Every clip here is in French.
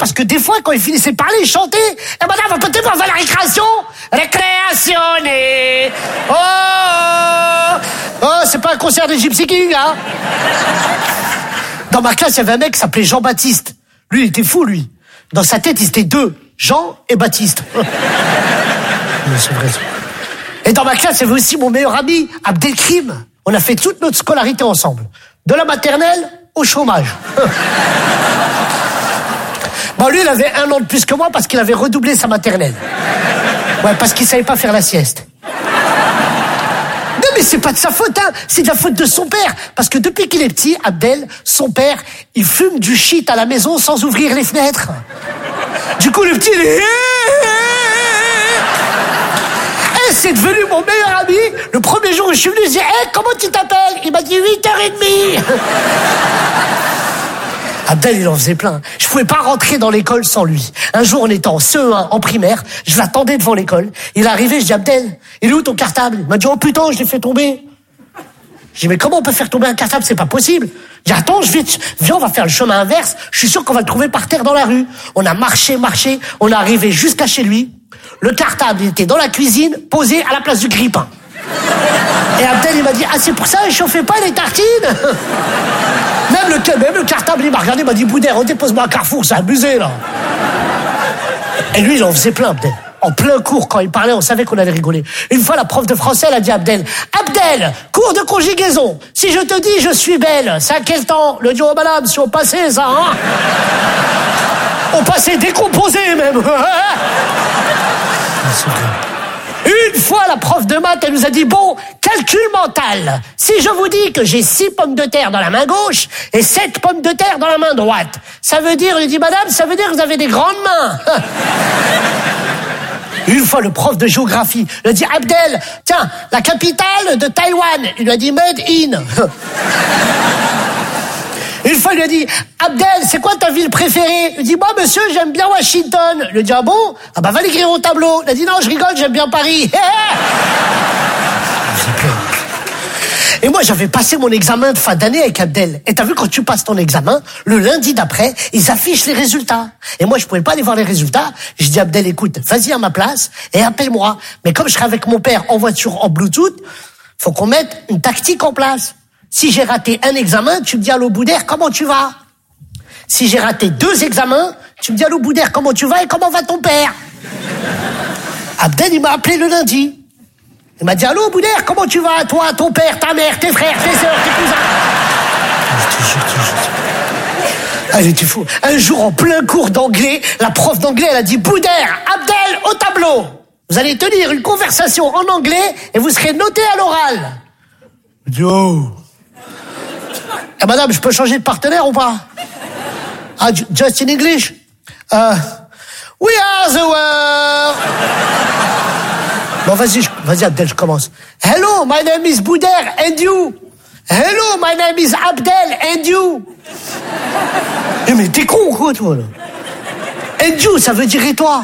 parce que des fois, quand il finissait de parler, il chantait. Et madame, peut-être on va à la récréation? Récréatione. Oh, c'est pas un concert de Gypsy King, hein? Dans ma classe, il y avait un mec qui s'appelait Jean-Baptiste. Lui, il était fou, lui. Dans sa tête, il était deux. Jean et Baptiste. C'est vrai. Et dans ma classe, il y avait aussi mon meilleur ami, Abdelkrim. On a fait toute notre scolarité ensemble. De la maternelle au chômage. Bon, lui, il avait 1 an de plus que moi parce qu'il avait redoublé sa maternelle. Ouais, parce qu'il savait pas faire la sieste. Non, mais c'est pas de sa faute, hein. C'est de la faute de son père. Parce que depuis qu'il est petit, Abdel, son père, il fume du shit à la maison sans ouvrir les fenêtres. Du coup, le petit, il est... Et c'est devenu mon meilleur ami. Le premier jour où je suis venu, je dis, comment tu t'appelles? Il m'a dit 8h30. Abdel, il en faisait plein. Je pouvais pas rentrer dans l'école sans lui. Un jour, on était en CE1, en primaire. Je l'attendais devant l'école. Il est arrivé, je dis, Abdel, il est où ton cartable? Il m'a dit, oh putain, je l'ai fait tomber. Je dis, mais comment on peut faire tomber un cartable? C'est pas possible. Je dis, attends, viens, on va faire le chemin inverse. Je suis sûr qu'on va le trouver par terre dans la rue. On a marché. On est arrivé jusqu'à chez lui. Le cartable, il était dans la cuisine, posé à la place du grille-pain. Et Abdel, il m'a dit, c'est pour ça, je chauffais pas les tartines. Même le cartable, il m'a regardé, il m'a dit, Boudère, dépose-moi à Carrefour, c'est abusé, là. Et lui, il en faisait plein, Abdel. En plein cours, quand il parlait, on savait qu'on allait rigoler. Une fois, la prof de français, elle a dit à Abdel, cours de conjugaison. Si je te dis, je suis belle, c'est à quel temps? Le dit, oh madame, si on passait ça, hein. On passait décomposé, même. Une fois, la prof de maths, elle nous a dit, bon, calcul mental. Si je vous dis que j'ai 6 pommes de terre dans la main gauche et 7 pommes de terre dans la main droite, ça veut dire, il dit, madame, ça veut dire que vous avez des grandes mains. Une fois, le prof de géographie, il a dit, Abdel, tiens, la capitale de Taïwan. Il lui a dit, made in. Une fois, il lui a dit, Abdel, c'est quoi ta ville préférée? Il dit, moi, monsieur, j'aime bien Washington. Il lui a dit, ah bon? Ah bah, va l'écrire au tableau. Il a dit, non, je rigole, j'aime bien Paris. Et moi, j'avais passé mon examen de fin d'année avec Abdel. Et t'as vu, quand tu passes ton examen, le lundi d'après, ils affichent les résultats. Et moi, je pouvais pas aller voir les résultats. Je dis, Abdel, écoute, vas-y à ma place et appelle-moi. Mais comme je serai avec mon père en voiture en Bluetooth, faut qu'on mette une tactique en place. Si j'ai raté un examen, tu me dis, allô Boudère, comment tu vas? Si j'ai raté 2 examens, tu me dis, allô Boudère, comment tu vas et comment va ton père? Abdel, il m'a appelé le lundi. Il m'a dit, allô Boudère, comment tu vas? Toi, ton père, ta mère, tes frères, tes sœurs, tes cousins. Allez, tu fous. Un jour, en plein cours d'anglais, la prof d'anglais, elle a dit, Boudère, Abdel, au tableau. Vous allez tenir une conversation en anglais et vous serez noté à l'oral. Je dis, oh. Eh, madame, je peux changer de partenaire ou pas? Just in English? We are the world. Bon, vas-y, Abdel, je commence. Hello, my name is Boudère, and you? Hello, my name is Abdel, and you? Eh, mais t'es con ou quoi, toi, là? And you, ça veut dire et toi?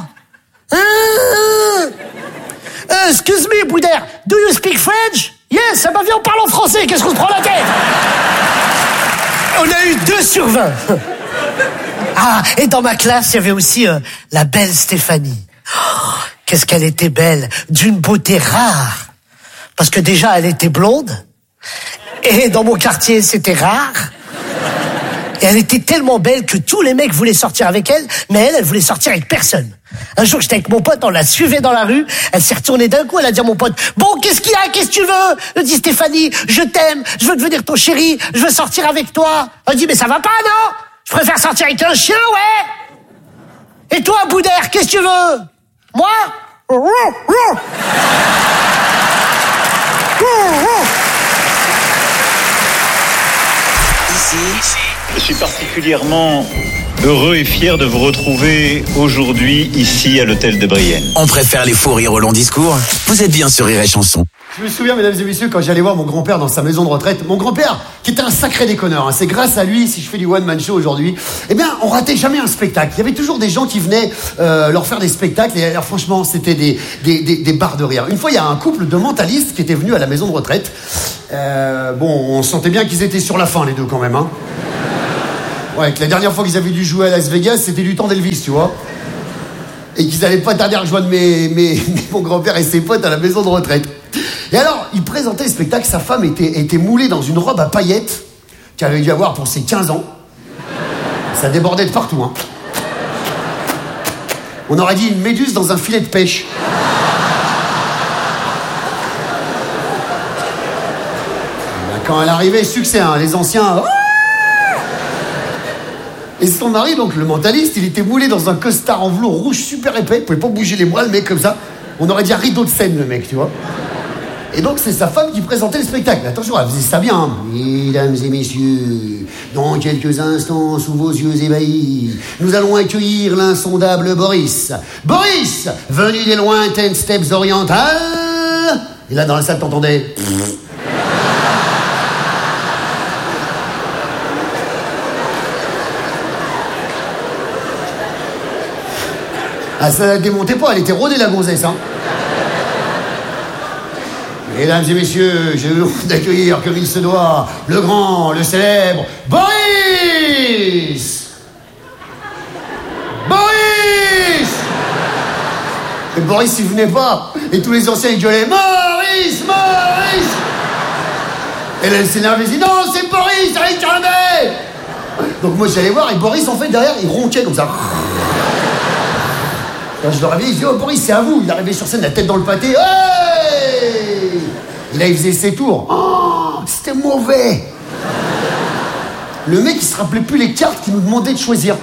Excuse me, Boudère, do you speak French? Yes, ça m'a vu, on parle en français, qu'est-ce qu'on se prend la tête? On a eu 2 sur 20. Et dans ma classe, il y avait aussi la belle Stéphanie. Oh, qu'est-ce qu'elle était belle, d'une beauté rare. Parce que déjà, elle était blonde. Et dans mon quartier, c'était rare. Et elle était tellement belle que tous les mecs voulaient sortir avec elle, mais elle voulait sortir avec personne. Un jour, j'étais avec mon pote, on la suivait dans la rue, elle s'est retournée d'un coup, elle a dit à mon pote, bon, qu'est-ce qu'il y a, qu'est-ce que tu veux? Elle dit, Stéphanie, je t'aime, je veux devenir ton chéri, je veux sortir avec toi. Elle dit, mais ça va pas, non? Je préfère sortir avec un chien, ouais. Et toi, Boudère, qu'est-ce que tu veux? Moi? Je suis particulièrement heureux et fier de vous retrouver aujourd'hui ici à l'hôtel de Brienne. On préfère les faux rires au long discours. Vous êtes bien sur Rire et Chanson. Je me souviens, mesdames et messieurs, quand j'allais voir mon grand-père dans sa maison de retraite, mon grand-père, qui était un sacré déconneur, hein. C'est grâce à lui, si je fais du one-man show aujourd'hui, eh bien, on ratait jamais un spectacle. Il y avait toujours des gens qui venaient leur faire des spectacles, et alors, franchement, c'était des barres de rire. Une fois, il y a un couple de mentalistes qui était venu à la maison de retraite. Bon, on sentait bien qu'ils étaient sur la fin, les deux, quand même, hein. Ouais, que la dernière fois qu'ils avaient dû jouer à Las Vegas, c'était du temps d'Elvis, tu vois. Et qu'ils allaient pas tarder à rejoindre mon grand-père et ses potes à la maison de retraite. Et alors, il présentait le spectacle, sa femme était moulée dans une robe à paillettes qu'elle avait dû avoir pour ses 15 ans. Ça débordait de partout, hein. On aurait dit une méduse dans un filet de pêche. Quand elle arrivait, succès, hein, les anciens... Et son mari, donc le mentaliste, il était moulé dans un costard en velours rouge super épais. Il pouvait pas bouger les bras, le mec, comme ça. On aurait dit un rideau de scène, le mec, tu vois. Et donc, c'est sa femme qui présentait le spectacle. Attention, elle faisait ça bien. Hein. Mesdames et messieurs, dans quelques instants, sous vos yeux ébahis, nous allons accueillir l'insondable Boris. Boris, venu des lointaines steppes orientales. Et là, dans la salle, t'entendais... Ah, ça la démontait pas, elle était rodée, la gonzesse, hein. Mesdames et messieurs, je vous d'accueillir comme il se doit, le grand, le célèbre, Boris! Boris! Et Boris, il venait pas. Et tous les anciens, ils gueulaient, Maurice, Maurice! Et là, elle s'énervait, elle dit, non, c'est Boris, allez, calmez! Donc moi, j'allais voir, et Boris, en fait, derrière, il ronquait comme ça. Quand je le réveillais, il disait, oh Boris, c'est à vous. Il arrivait sur scène, la tête dans le pâté. Hey! Et là, il faisait ses tours. Oh, c'était mauvais. Le mec, il se rappelait plus les cartes qu'il nous demandait de choisir.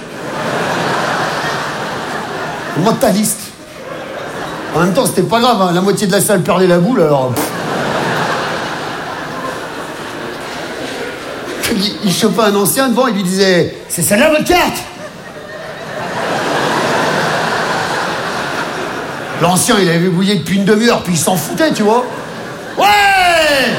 Mentaliste. En même temps, c'était pas grave, hein. La moitié de la salle perdait la boule, alors... Il chopait un ancien devant, il lui disait, c'est celle-là votre carte? L'ancien, il avait bouillé depuis une demi-heure, puis il s'en foutait, tu vois. Ouais!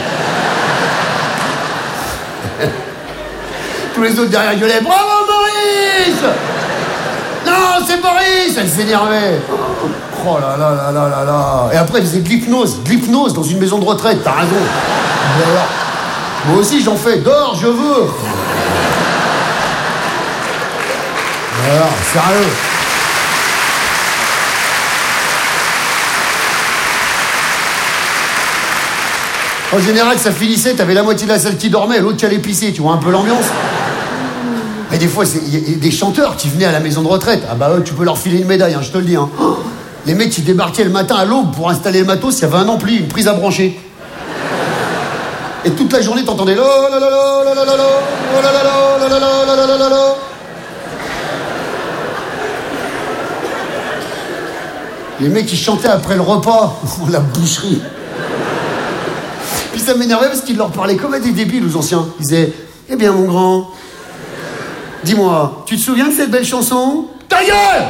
Tous les autres derrière gueulaient, bravo Boris! Non, c'est Boris! Elle s'énervait. Oh là là là là là là. Et après, il faisait de l'hypnose dans une maison de retraite, t'as raison. Alors, moi aussi, j'en fais. Dors, je veux. Alors, sérieux. En général, ça finissait, t'avais la moitié de la salle qui dormait et l'autre qui allait pisser, tu vois un peu l'ambiance. Et des fois, il y a des chanteurs qui venaient à la maison de retraite. Ah bah eux, tu peux leur filer une médaille, hein, je te le dis. Hein. Les mecs qui débarquaient le matin à l'aube pour installer le matos, il y avait un ampli, une prise à brancher. Et toute la journée, t'entendais la la la la la la la la la la la la la la la la. Les mecs qui chantaient après le repas, la boucherie. Puis ça m'énervait parce qu'ils leur parlaient comme à des débiles aux anciens. Ils disaient, eh bien mon grand, dis-moi, tu te souviens de cette belle chanson? Ta gueule!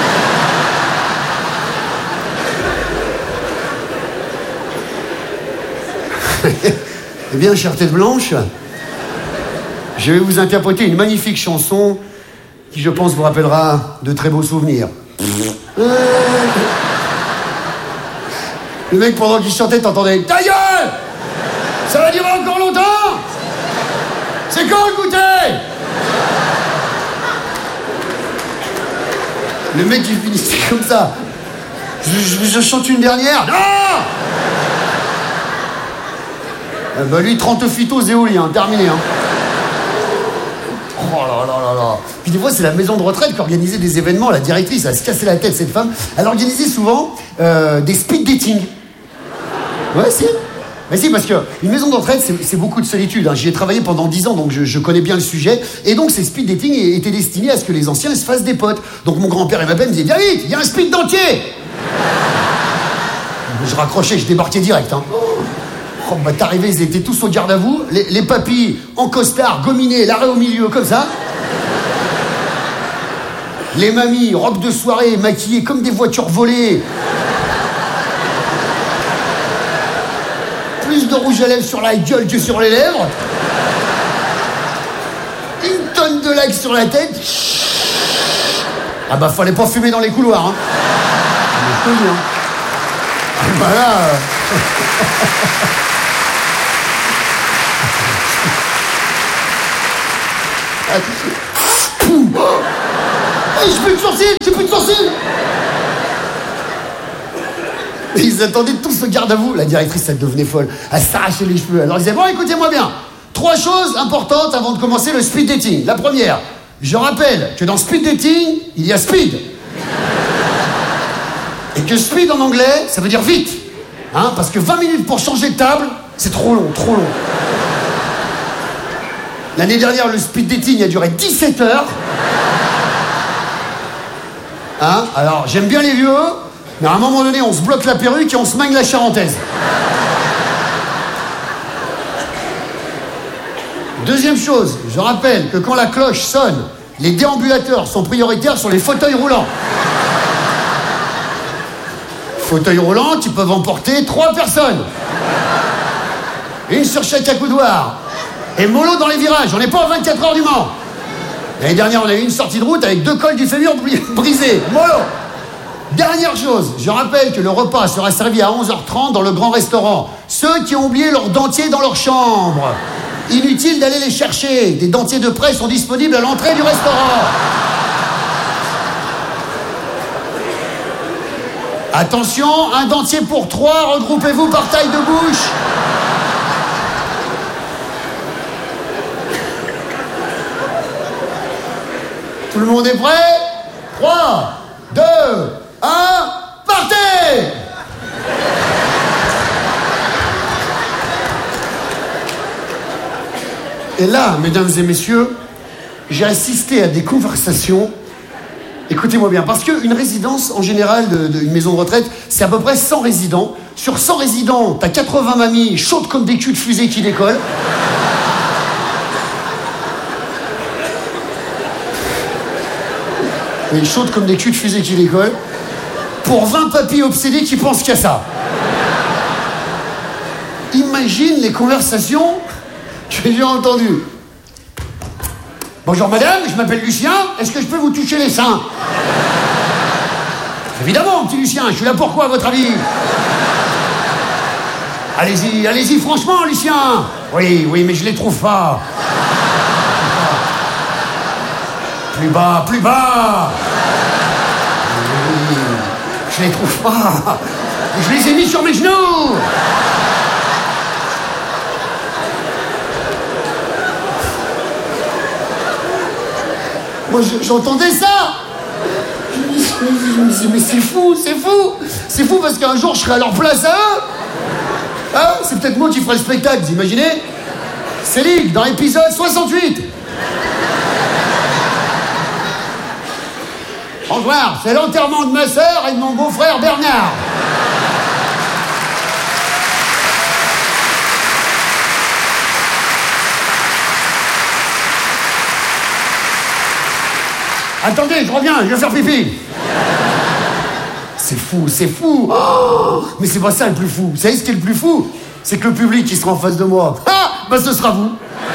Eh bien, chère tête blanche, je vais vous interpréter une magnifique chanson qui, je pense, vous rappellera de très beaux souvenirs. Le mec, pendant qu'il chantait, t'entendais, ta gueule! Ça va durer encore longtemps? C'est quand le goûter? Le mec, il finissait comme ça. Je chante une dernière. Non! Bah lui, 30 phytos éoliens, terminé. Hein. Oh là là là là. Puis des fois, c'est la maison de retraite qui organisait des événements. La directrice, elle se cassait la tête, cette femme. Elle organisait souvent des speed dating. Ouais, si. Mais si, parce qu'une maison de retraite, c'est beaucoup de solitude. Hein. J'y ai travaillé pendant 10 ans, donc je connais bien le sujet. Et donc, ces speed dating étaient destinés à ce que les anciens se fassent des potes. Donc, mon grand-père et ma belle me disaient, viens vite, il y a un speed dentier. Je raccrochais, je débarquais direct. Hein. Oh, bah, t'arrivais, ils étaient tous au garde à vous. Les papis en costard, gominés, l'arrêt au milieu, comme ça. Les mamies, robes de soirée, maquillées comme des voitures volées. Plus de rouge à lèvres sur la gueule que sur les lèvres. Une tonne de lac sur la tête. Ah bah fallait pas fumer dans les couloirs, hein. Je te le dis, hein. Voilà. À tout de suite. Hey, j'ai plus de sourcils. Et ils attendaient tous le garde à vous. La directrice, elle devenait folle. Elle s'arrachait les cheveux. Alors ils disaient, bon, écoutez-moi bien. 3 choses importantes avant de commencer le speed dating. La première, je rappelle que dans speed dating, il y a speed. Et que speed en anglais, ça veut dire vite. Hein, parce que 20 minutes pour changer de table, c'est trop long. L'année dernière, le speed dating a duré 17 heures. Hein, alors, j'aime bien les vieux, mais à un moment donné, on se bloque la perruque et on se mangue la charentaise. Deuxième chose, je rappelle que quand la cloche sonne, les déambulateurs sont prioritaires sur les fauteuils roulants. Fauteuils roulants qui peuvent emporter 3 personnes. Une sur chaque accoudoir. Et mollo dans les virages, on n'est pas à 24 heures du Mans. L'année dernière, on a eu une sortie de route avec 2 cols du fémur brisés. Mollo. Dernière chose, je rappelle que le repas sera servi à 11h30 dans le grand restaurant. Ceux qui ont oublié leur dentier dans leur chambre. Inutile d'aller les chercher. Des dentiers de prêt sont disponibles à l'entrée du restaurant. Attention, un dentier pour 3, regroupez-vous par taille de bouche. Tout le monde est prêt? 3, 2, 1, partez! Et là, mesdames et messieurs, j'ai assisté à des conversations. Écoutez-moi bien, parce qu'une résidence, en général, une maison de retraite, c'est à peu près 100 résidents. Sur 100 résidents, t'as 80 mamies chaudes comme des culs de fusée qui décollent. Oui, chaudes comme des culs de fusée qui décollent. Pour 20 papis obsédés qui pensent qu'à ça. Imagine les conversations que j'ai entendues. Bonjour madame, je m'appelle Lucien, est-ce que je peux vous toucher les seins? Évidemment, petit Lucien, je suis là pourquoi, à votre avis? Allez-y, franchement, Lucien. Oui, mais je les trouve pas. Plus bas. Oui, je les trouve pas. Je les ai mis sur mes genoux. Moi, j'entendais ça. Je me disais, mais c'est fou. C'est fou parce qu'un jour, je serai à leur place à eux. Hein, c'est peut-être moi qui ferai le spectacle, vous imaginez? Céline, dans l'épisode 68. Au revoir, c'est l'enterrement de ma sœur et de mon beau-frère Bernard. Attendez, je reviens, je vais faire pipi. C'est fou. Oh, mais c'est pas ça le plus fou. Vous savez ce qui est le plus fou? C'est que le public qui sera en face de moi. Ah, bah ce sera vous.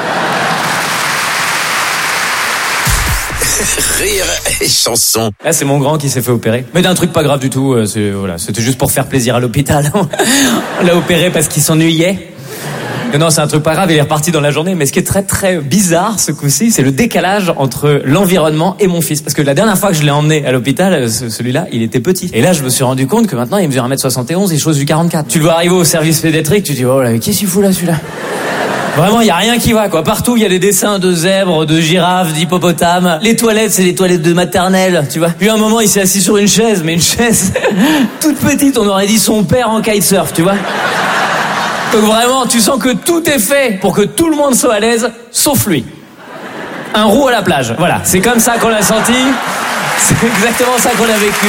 Rire et chanson. Là, c'est mon grand qui s'est fait opérer. Mais d'un truc pas grave du tout. C'était juste pour faire plaisir à l'hôpital. On l'a opéré parce qu'il s'ennuyait. Non, c'est un truc pas grave, il est reparti dans la journée. Mais ce qui est très très bizarre ce coup-ci, c'est le décalage entre l'environnement et mon fils. Parce que la dernière fois que je l'ai emmené à l'hôpital, celui-là, il était petit. Et là, je me suis rendu compte que maintenant, il mesure 1m71 et chose du 44. Tu le vois arriver au service pédiatrique, tu te dis, oh là, qu'est-ce qu'il fout là, celui-là? Vraiment, il y a rien qui va, quoi. Partout, il y a des dessins de zèbres, de girafes, d'hippopotames. Les toilettes, c'est les toilettes de maternelle, tu vois. Puis à un moment, il s'est assis sur une chaise, mais une chaise toute petite, on aurait dit son père en kitesurf, tu vois. Donc vraiment, tu sens que tout est fait pour que tout le monde soit à l'aise, sauf lui. Un roux à la plage. Voilà, c'est comme ça qu'on l'a senti. C'est exactement ça qu'on a vécu.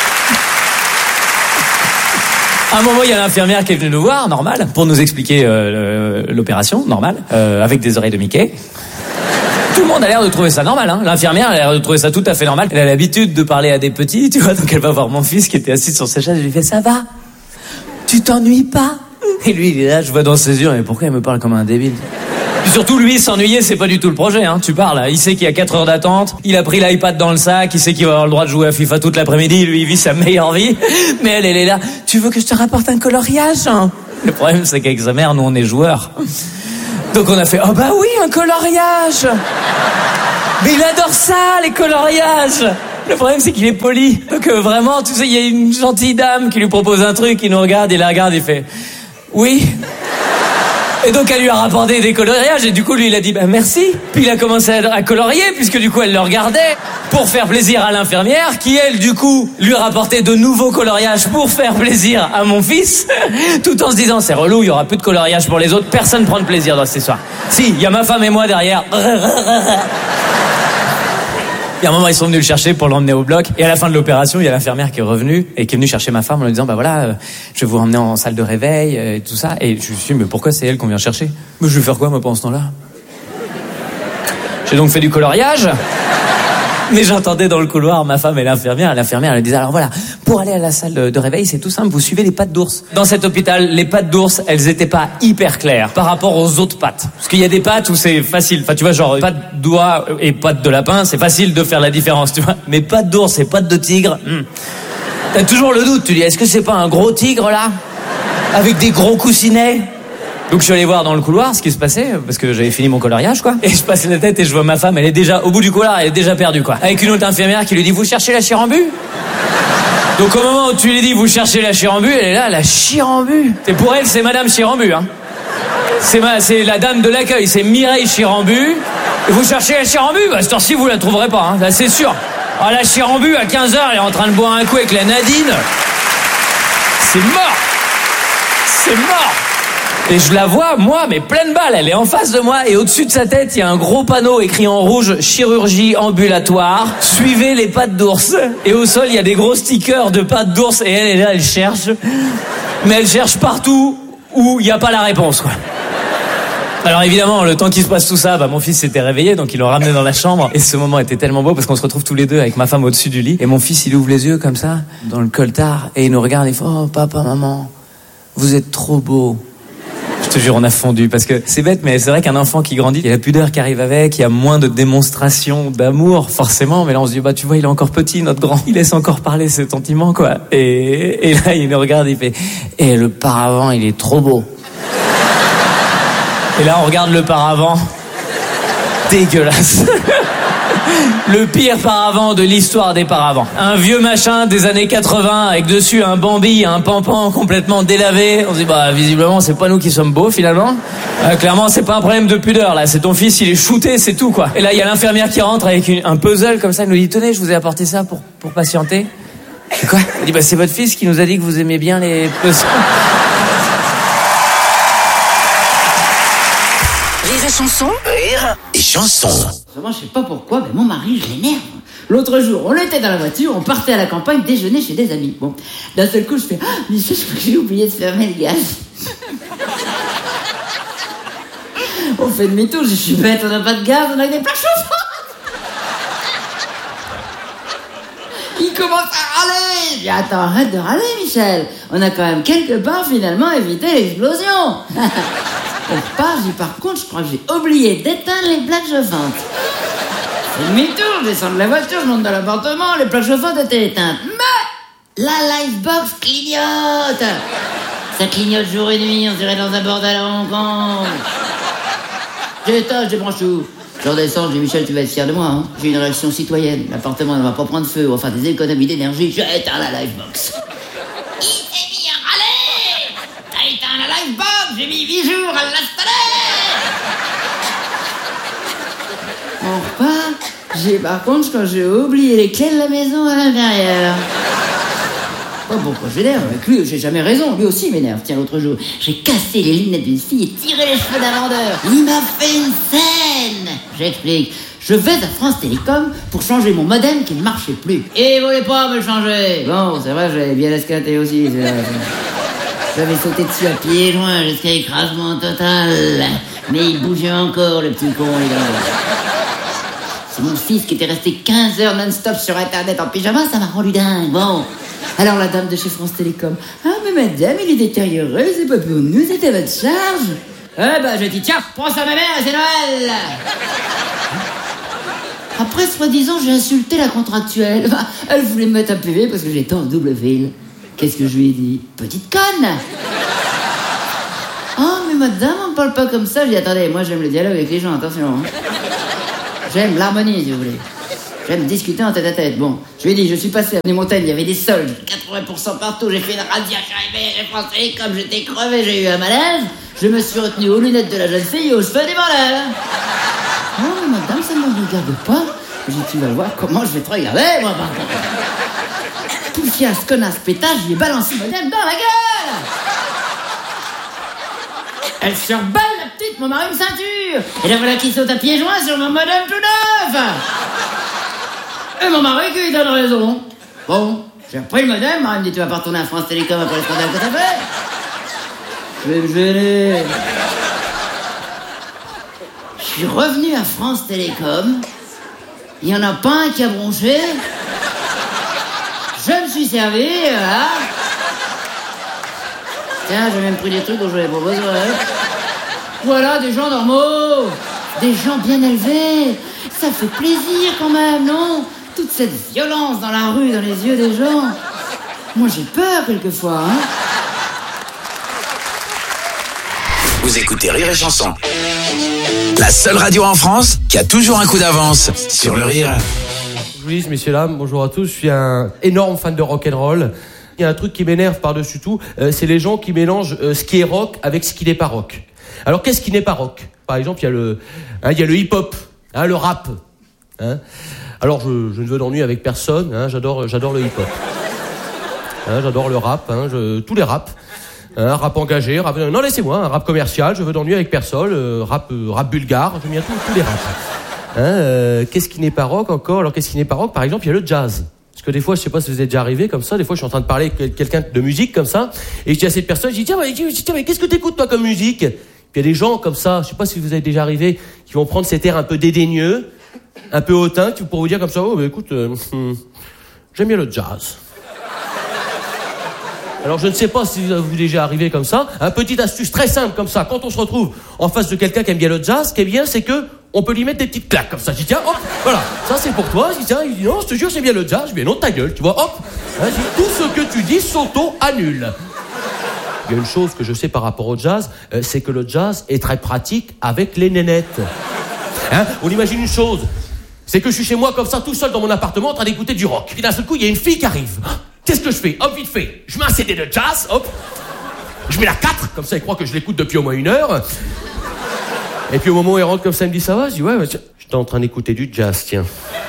À un moment, il y a l'infirmière qui est venue nous voir, normal, pour nous expliquer l'opération, normal, avec des oreilles de Mickey. Tout le monde a l'air de trouver ça normal, hein. L'infirmière a l'air de trouver ça tout à fait normal. Elle a l'habitude de parler à des petits, tu vois, donc elle va voir mon fils qui était assis sur sa chaise, je lui fais, ça va? Tu t'ennuies pas? Et lui, il est là, je vois dans ses yeux, mais pourquoi il me parle comme un débile? Puis surtout, lui, s'ennuyer, c'est pas du tout le projet, hein. Tu parles, il sait qu'il y a 4 heures d'attente, il a pris l'iPad dans le sac, il sait qu'il va avoir le droit de jouer à FIFA toute l'après-midi, lui, il vit sa meilleure vie. Mais elle est là, tu veux que je te rapporte un coloriage, hein? Le problème, c'est qu'avec sa mère, nous, on est joueurs. Donc on a fait, oh bah oui, un coloriage! Mais il adore ça, les coloriages! Le problème, c'est qu'il est poli. Donc vraiment, tu sais, il y a une gentille dame qui lui propose un truc, il nous regarde, il la regarde, il fait « Oui ». Et donc elle lui a rapporté des coloriages et du coup lui il a dit bah merci. Puis il a commencé à colorier puisque du coup elle le regardait pour faire plaisir à l'infirmière qui elle du coup lui rapportait de nouveaux coloriages pour faire plaisir à mon fils tout en se disant c'est relou, il y aura plus de coloriage pour les autres, personne prend de plaisir dans cette histoire. Si, il y a ma femme et moi derrière. Il y a un moment, ils sont venus le chercher pour l'emmener au bloc. Et à la fin de l'opération, il y a l'infirmière qui est revenue et qui est venue chercher ma femme en lui disant, bah voilà, je vais vous emmener en salle de réveil et tout ça. Et je me suis dit, mais pourquoi c'est elle qu'on vient chercher? Mais je vais faire quoi, moi, pendant ce temps-là? J'ai donc fait du coloriage. Mais j'entendais dans le couloir ma femme et l'infirmière. L'infirmière, elle disait, alors voilà, pour aller à la salle de réveil, c'est tout simple, vous suivez les pattes d'ours. Dans cet hôpital, les pattes d'ours, elles étaient pas hyper claires par rapport aux autres pattes. Parce qu'il y a des pattes où c'est facile. Enfin, tu vois, genre, pattes d'oie et pattes de lapin, c'est facile de faire la différence, tu vois. Mais pattes d'ours et pattes de tigre, t'as toujours le doute, tu dis, est-ce que c'est pas un gros tigre, là? Avec des gros coussinets? Donc je suis allé voir dans le couloir ce qui se passait, parce que j'avais fini mon coloriage, quoi. Et je passe la tête et je vois ma femme, elle est déjà au bout du couloir, elle est déjà perdue, quoi. Avec une autre infirmière qui lui dit, vous cherchez la chirambu? Donc au moment où tu lui dis, vous cherchez la chirambu, elle est là, la chirambu. Et pour elle, c'est Madame Chirambu, hein. C'est la dame de l'accueil, c'est Mireille Chirambu. Et vous cherchez la chirambu? Bah, cette heure-ci, vous la trouverez pas, hein. Là, c'est sûr. Ah, la chirambu, à 15h, elle est en train de boire un coup avec la Nadine. C'est mort. C'est mort. Et je la vois, moi, mais pleine balle, elle est en face de moi, et au-dessus de sa tête, il y a un gros panneau écrit en rouge, chirurgie ambulatoire, suivez les pattes d'ours. Et au sol, il y a des gros stickers de pattes d'ours, et elle est là, elle cherche. Mais elle cherche partout où il n'y a pas la réponse, quoi. Alors évidemment, le temps qu'il se passe tout ça, bah mon fils s'était réveillé, donc ils l'ont ramené dans la chambre. Et ce moment était tellement beau parce qu'on se retrouve tous les deux avec ma femme au-dessus du lit. Et mon fils, il ouvre les yeux comme ça, dans le coltard, et il nous regarde, et il fait, oh papa, maman, vous êtes trop beaux. Je te jure, on a fondu, parce que c'est bête, mais c'est vrai qu'un enfant qui grandit, il y a la pudeur qui arrive avec, il y a moins de démonstration d'amour, forcément, mais là on se dit, bah tu vois, il est encore petit, notre grand, il laisse encore parler ses sentiments, quoi. Et là, il nous regarde, il fait, et le paravent, il est trop beau. Et là, on regarde le paravent, dégueulasse. Le pire paravent de l'histoire des paravents. Un vieux machin des années 80 avec dessus un Bambi, un Pampan complètement délavé. On se dit, bah, visiblement, c'est pas nous qui sommes beaux, finalement. Clairement, c'est pas un problème de pudeur, là. C'est ton fils, il est shooté, c'est tout, quoi. Et là, il y a l'infirmière qui rentre avec un puzzle comme ça. Elle nous dit, tenez, je vous ai apporté ça pour patienter. Et quoi? Elle dit, bah, c'est votre fils qui nous a dit que vous aimez bien les puzzles. Rire et chanson. Rire et chanson. Moi, je sais pas pourquoi, mais mon mari, je l'énerve. L'autre jour, on était dans la voiture, on partait à la campagne déjeuner chez des amis. Bon, d'un seul coup, je fais, ah, Michel, je crois que j'ai oublié de fermer le gaz. On fait demi-tour, je suis bête, on n'a pas de gaz, on a des plaques chauffantes. Il commence à râler. Je dis, attends, arrête de râler, Michel. On a quand même quelque part, finalement, évité l'explosion. On repart, je dis, par contre, je crois que j'ai oublié d'éteindre les plaques chauffantes. C'est demi-tour, je descends de la voiture, je monte dans l'appartement, les plaques chauffantes étaient éteintes. Mais la livebox clignote. Ça clignote jour et nuit, on dirait dans un bordel à Hong Kong. J'éteins, je débranche tout. Je redescends, je dis, Michel, tu vas être fier de moi, hein. J'ai une réaction citoyenne. L'appartement ne va pas prendre feu, on va faire des économies d'énergie. J'éteins la livebox. Il s'est mis à râler. T'as éteint la livebox, j'ai mis 8 jours à l'installer. On repart. Par contre, quand j'ai oublié les clés de la maison à l'intérieur. Oh, pourquoi je m'énerve avec lui? J'ai jamais raison, lui aussi m'énerve. Tiens, l'autre jour, j'ai cassé les lunettes d'une fille et tiré les cheveux d'un vendeur. Il m'a fait une scène. J'explique. Je vais à France Télécom pour changer mon modem qui ne marchait plus. Et il voulait pas me le changer. Bon, c'est vrai, j'avais bien escaté aussi. J'avais sauté dessus à pieds joints jusqu'à écrasement total. Mais il bougeait encore, le petit con, il a... C'est mon fils qui était resté 15 heures non-stop sur Internet en pyjama, ça m'a rendu dingue. Bon, alors la dame de chez France Télécom, ah mais madame, il est détérioré, c'est pas pour nous, c'était votre charge. Eh ben, je dis, tiens, prends ça ma mère, c'est Noël. Après, soi-disant, j'ai insulté la contractuelle. Elle voulait me mettre un PV parce que j'étais en double fil. Qu'est-ce que je lui ai dit? Petite conne. Oh, mais madame, on ne parle pas comme ça. Je dis, attendez, moi j'aime le dialogue avec les gens, attention. Hein. J'aime l'harmonie, si vous voulez. J'aime discuter en tête-à-tête. Bon, je lui ai dit, je suis passé à des montagnes, il y avait des soldes, 80% partout, j'ai fait une razzia, je suis arrivé, j'ai français, comme j'étais crevé, j'ai eu un malaise, je me suis retenu aux lunettes de la jeune fille et aux cheveux des voleurs. Oh, mais madame, ça ne me regarde pas. J'ai dit, tu vas voir comment je vais te regarder, moi, par contre. Tout fiasse, connasse, pétage, j'ai balancé madame dans la gueule. Elle se reballe, la petite, mon mari une ceinture. Et la voilà qui saute à pieds joints sur mon modem tout neuf. Et mon mari qui lui donne raison. Bon, j'ai repris le modem, il me dit, tu vas pas retourner à France Télécom après le scandale que t'as fait. Je vais me gêner. Je suis revenu à France Télécom. Il y en a pas un qui a bronché. Je me suis servi, voilà. Tiens, j'ai même pris des trucs dont je n'avais pas besoin. Voilà, des gens normaux. Des gens bien élevés. Ça fait plaisir quand même, non? Toute cette violence dans la rue, dans les yeux des gens. Moi, j'ai peur quelquefois, hein. Vous écoutez Rire et Chanson. La seule radio en France qui a toujours un coup d'avance sur le rire. Je vous dis, messieurs, dames, bonjour à tous. Je suis un énorme fan de rock'n'roll. Il y a un truc qui m'énerve par-dessus tout, c'est les gens qui mélangent ce qui est rock avec ce qui n'est pas rock. Alors, qu'est-ce qui n'est pas rock? Par exemple, il y a le hip-hop, le rap. Alors, je ne veux d'ennui avec personne. J'adore le hip-hop. J'adore le rap. Tous les raps. Rap engagé, non, laissez-moi, un rap commercial. Je veux d'ennui avec personne. Rap bulgare. J'aime bien tous les raps. Qu'est-ce qui n'est pas rock encore? Alors, qu'est-ce qui n'est pas rock? Par exemple, il y a le jazz. Parce que des fois, je sais pas si vous êtes déjà arrivé comme ça, des fois je suis en train de parler avec quelqu'un de musique comme ça, et je dis à cette personne, je dis tiens, mais qu'est-ce que t'écoutes toi comme musique? Puis il y a des gens comme ça, je sais pas si vous êtes déjà arrivé, qui vont prendre cet air un peu dédaigneux, un peu hautain, pour vous dire comme ça, oh bah écoute, j'aime bien le jazz. Alors je ne sais pas si vous êtes déjà arrivé comme ça, un petite astuce très simple comme ça, quand on se retrouve en face de quelqu'un qui aime bien le jazz, ce qui est bien c'est que on peut lui mettre des petites claques comme ça. Je dis tiens, hop, voilà, ça c'est pour toi. Je dis tiens, il dit non, je te jure, c'est bien le jazz. Je dis non, ta gueule, tu vois, hop. Je dis, tout ce que tu dis s'auto-annule. Il y a une chose que je sais par rapport au jazz, c'est que le jazz est très pratique avec les nénettes. On imagine une chose, c'est que je suis chez moi comme ça, tout seul dans mon appartement, en train d'écouter du rock. Et d'un seul coup, il y a une fille qui arrive. Qu'est-ce que je fais? Hop, vite fait. Je mets un CD de jazz, hop. Je mets la 4, comme ça, il croit que je l'écoute depuis au moins 1 heure. Et puis au moment où elle rentre comme ça, elle me dit ça va? Je dis ouais, j'étais en train d'écouter du jazz, tiens.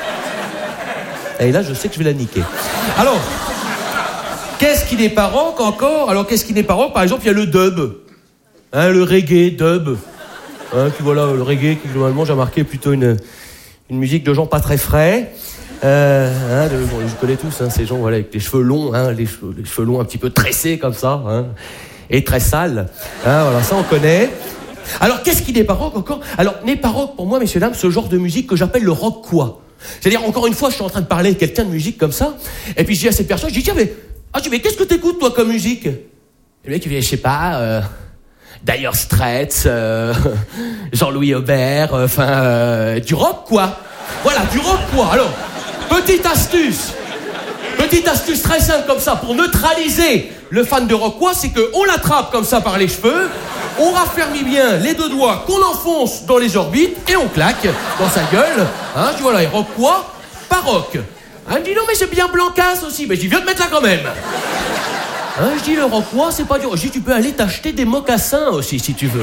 Et là, je sais que je vais la niquer. Alors, qu'est-ce qui n'est pas rock encore? Alors, qu'est-ce qui n'est pas rock? Par exemple, il y a le dub. Le reggae, dub. Puis voilà, le reggae, qui globalement, j'ai remarqué plutôt une musique de gens pas très frais. Je connais tous, ces gens voilà, avec les cheveux longs, les cheveux longs un petit peu tressés comme ça, et très sales. Voilà, ça on connaît. Alors, qu'est-ce qui n'est pas rock encore? Alors, n'est pas rock pour moi, messieurs, dames, ce genre de musique que j'appelle le rock quoi. C'est-à-dire, encore une fois, je suis en train de parler avec quelqu'un de musique comme ça, et puis je dis à cette personne, je dis, tiens, mais qu'est-ce que t'écoutes, toi, comme musique? Et le mec, il dit, je sais pas, Dire Straits, Jean-Louis Aubert, du rock quoi. Voilà, du rock quoi. Alors, petite astuce très simple comme ça, pour neutraliser le fan de rock quoi, c'est qu'on l'attrape comme ça par les cheveux, on raffermit bien les 2 doigts qu'on enfonce dans les orbites et on claque dans sa gueule. Je dis voilà, et rock quoi? Pas rock. Il me dit non mais c'est bien Blancas aussi. Mais je dis viens te mettre là quand même. Je dis le rock quoi, c'est pas dur. Je dis tu peux aller t'acheter des mocassins aussi si tu veux.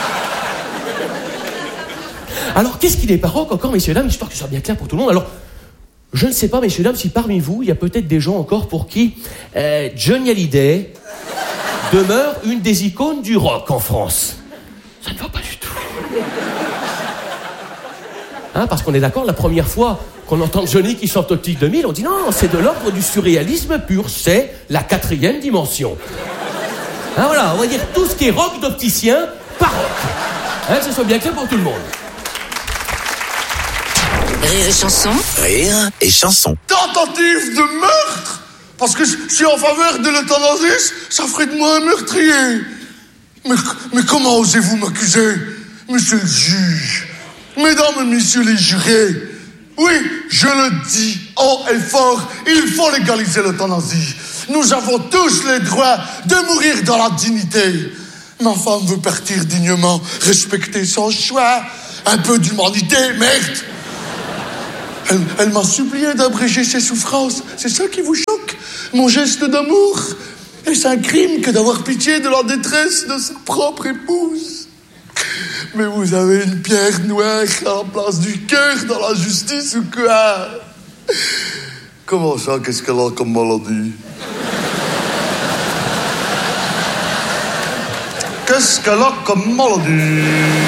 Alors qu'est-ce qui n'est pas rock encore, messieurs dames, histoire que ce soit bien clair pour tout le monde. Alors je ne sais pas, messieurs dames, si parmi vous il y a peut-être des gens encore pour qui Johnny Hallyday demeure une des icônes du rock en France. Ça ne va pas du tout. Parce qu'on est d'accord, la première fois qu'on entend Johnny qui chante Optique 2000, on dit non, c'est de l'ordre du surréalisme pur, c'est la 4e dimension. Voilà, on va dire tout ce qui est rock d'opticien, pas rock. Que ce soit bien clair pour tout le monde. Rire et chanson. Rire et chanson. Tentative de meurtre? Parce que je suis en faveur de l'euthanasie, ça ferait de moi un meurtrier. Mais comment osez-vous m'accuser, monsieur le juge? Mesdames et messieurs les jurés, oui, je le dis haut et fort, il faut légaliser l'euthanasie. Nous avons tous le droit de mourir dans la dignité. Ma femme veut partir dignement, respecter son choix. Un peu d'humanité, merde. Elle m'a supplié d'abréger ses souffrances. C'est ça qui vous choque? Mon geste d'amour? Est-ce un crime que d'avoir pitié de la détresse de sa propre épouse? Mais vous avez une pierre noire à la place du cœur dans la justice ou quoi? Comment ça, qu'est-ce qu'elle a comme maladie? Qu'est-ce qu'elle a comme maladie?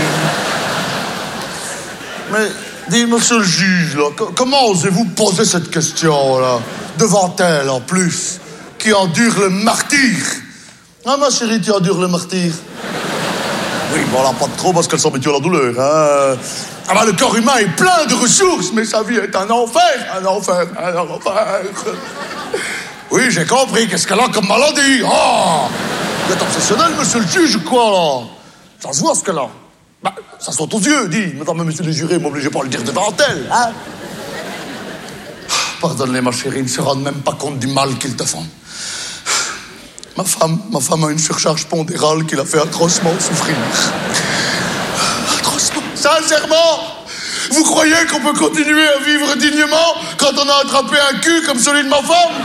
Mais, dis, monsieur le juge, là, comment osez-vous poser cette question, là, devant elle, en plus, qui endure le martyre? Ah, ma chérie, tu endures le martyre? Oui, bon, là, pas trop, parce qu'elle s'habitue à la douleur, hein. Ah ben, le corps humain est plein de ressources, mais sa vie est un enfer, un enfer, un enfer. Oui, j'ai compris, qu'est-ce qu'elle a comme maladie? Oh! Vous êtes obsessionnel, monsieur le juge, ou quoi, là? Ça se voit, ce qu'elle a. Bah, ça saute aux yeux, dis. Madame et monsieur les jurés, m'obligez pas à le dire devant elle, hein? Pardonne-les, ma chérie, ils ne se rendent même pas compte du mal qu'ils te font. Ma femme a une surcharge pondérale qui l'a fait atrocement souffrir. Atrocement. Sincèrement, vous croyez qu'on peut continuer à vivre dignement quand on a attrapé un cul comme celui de ma femme?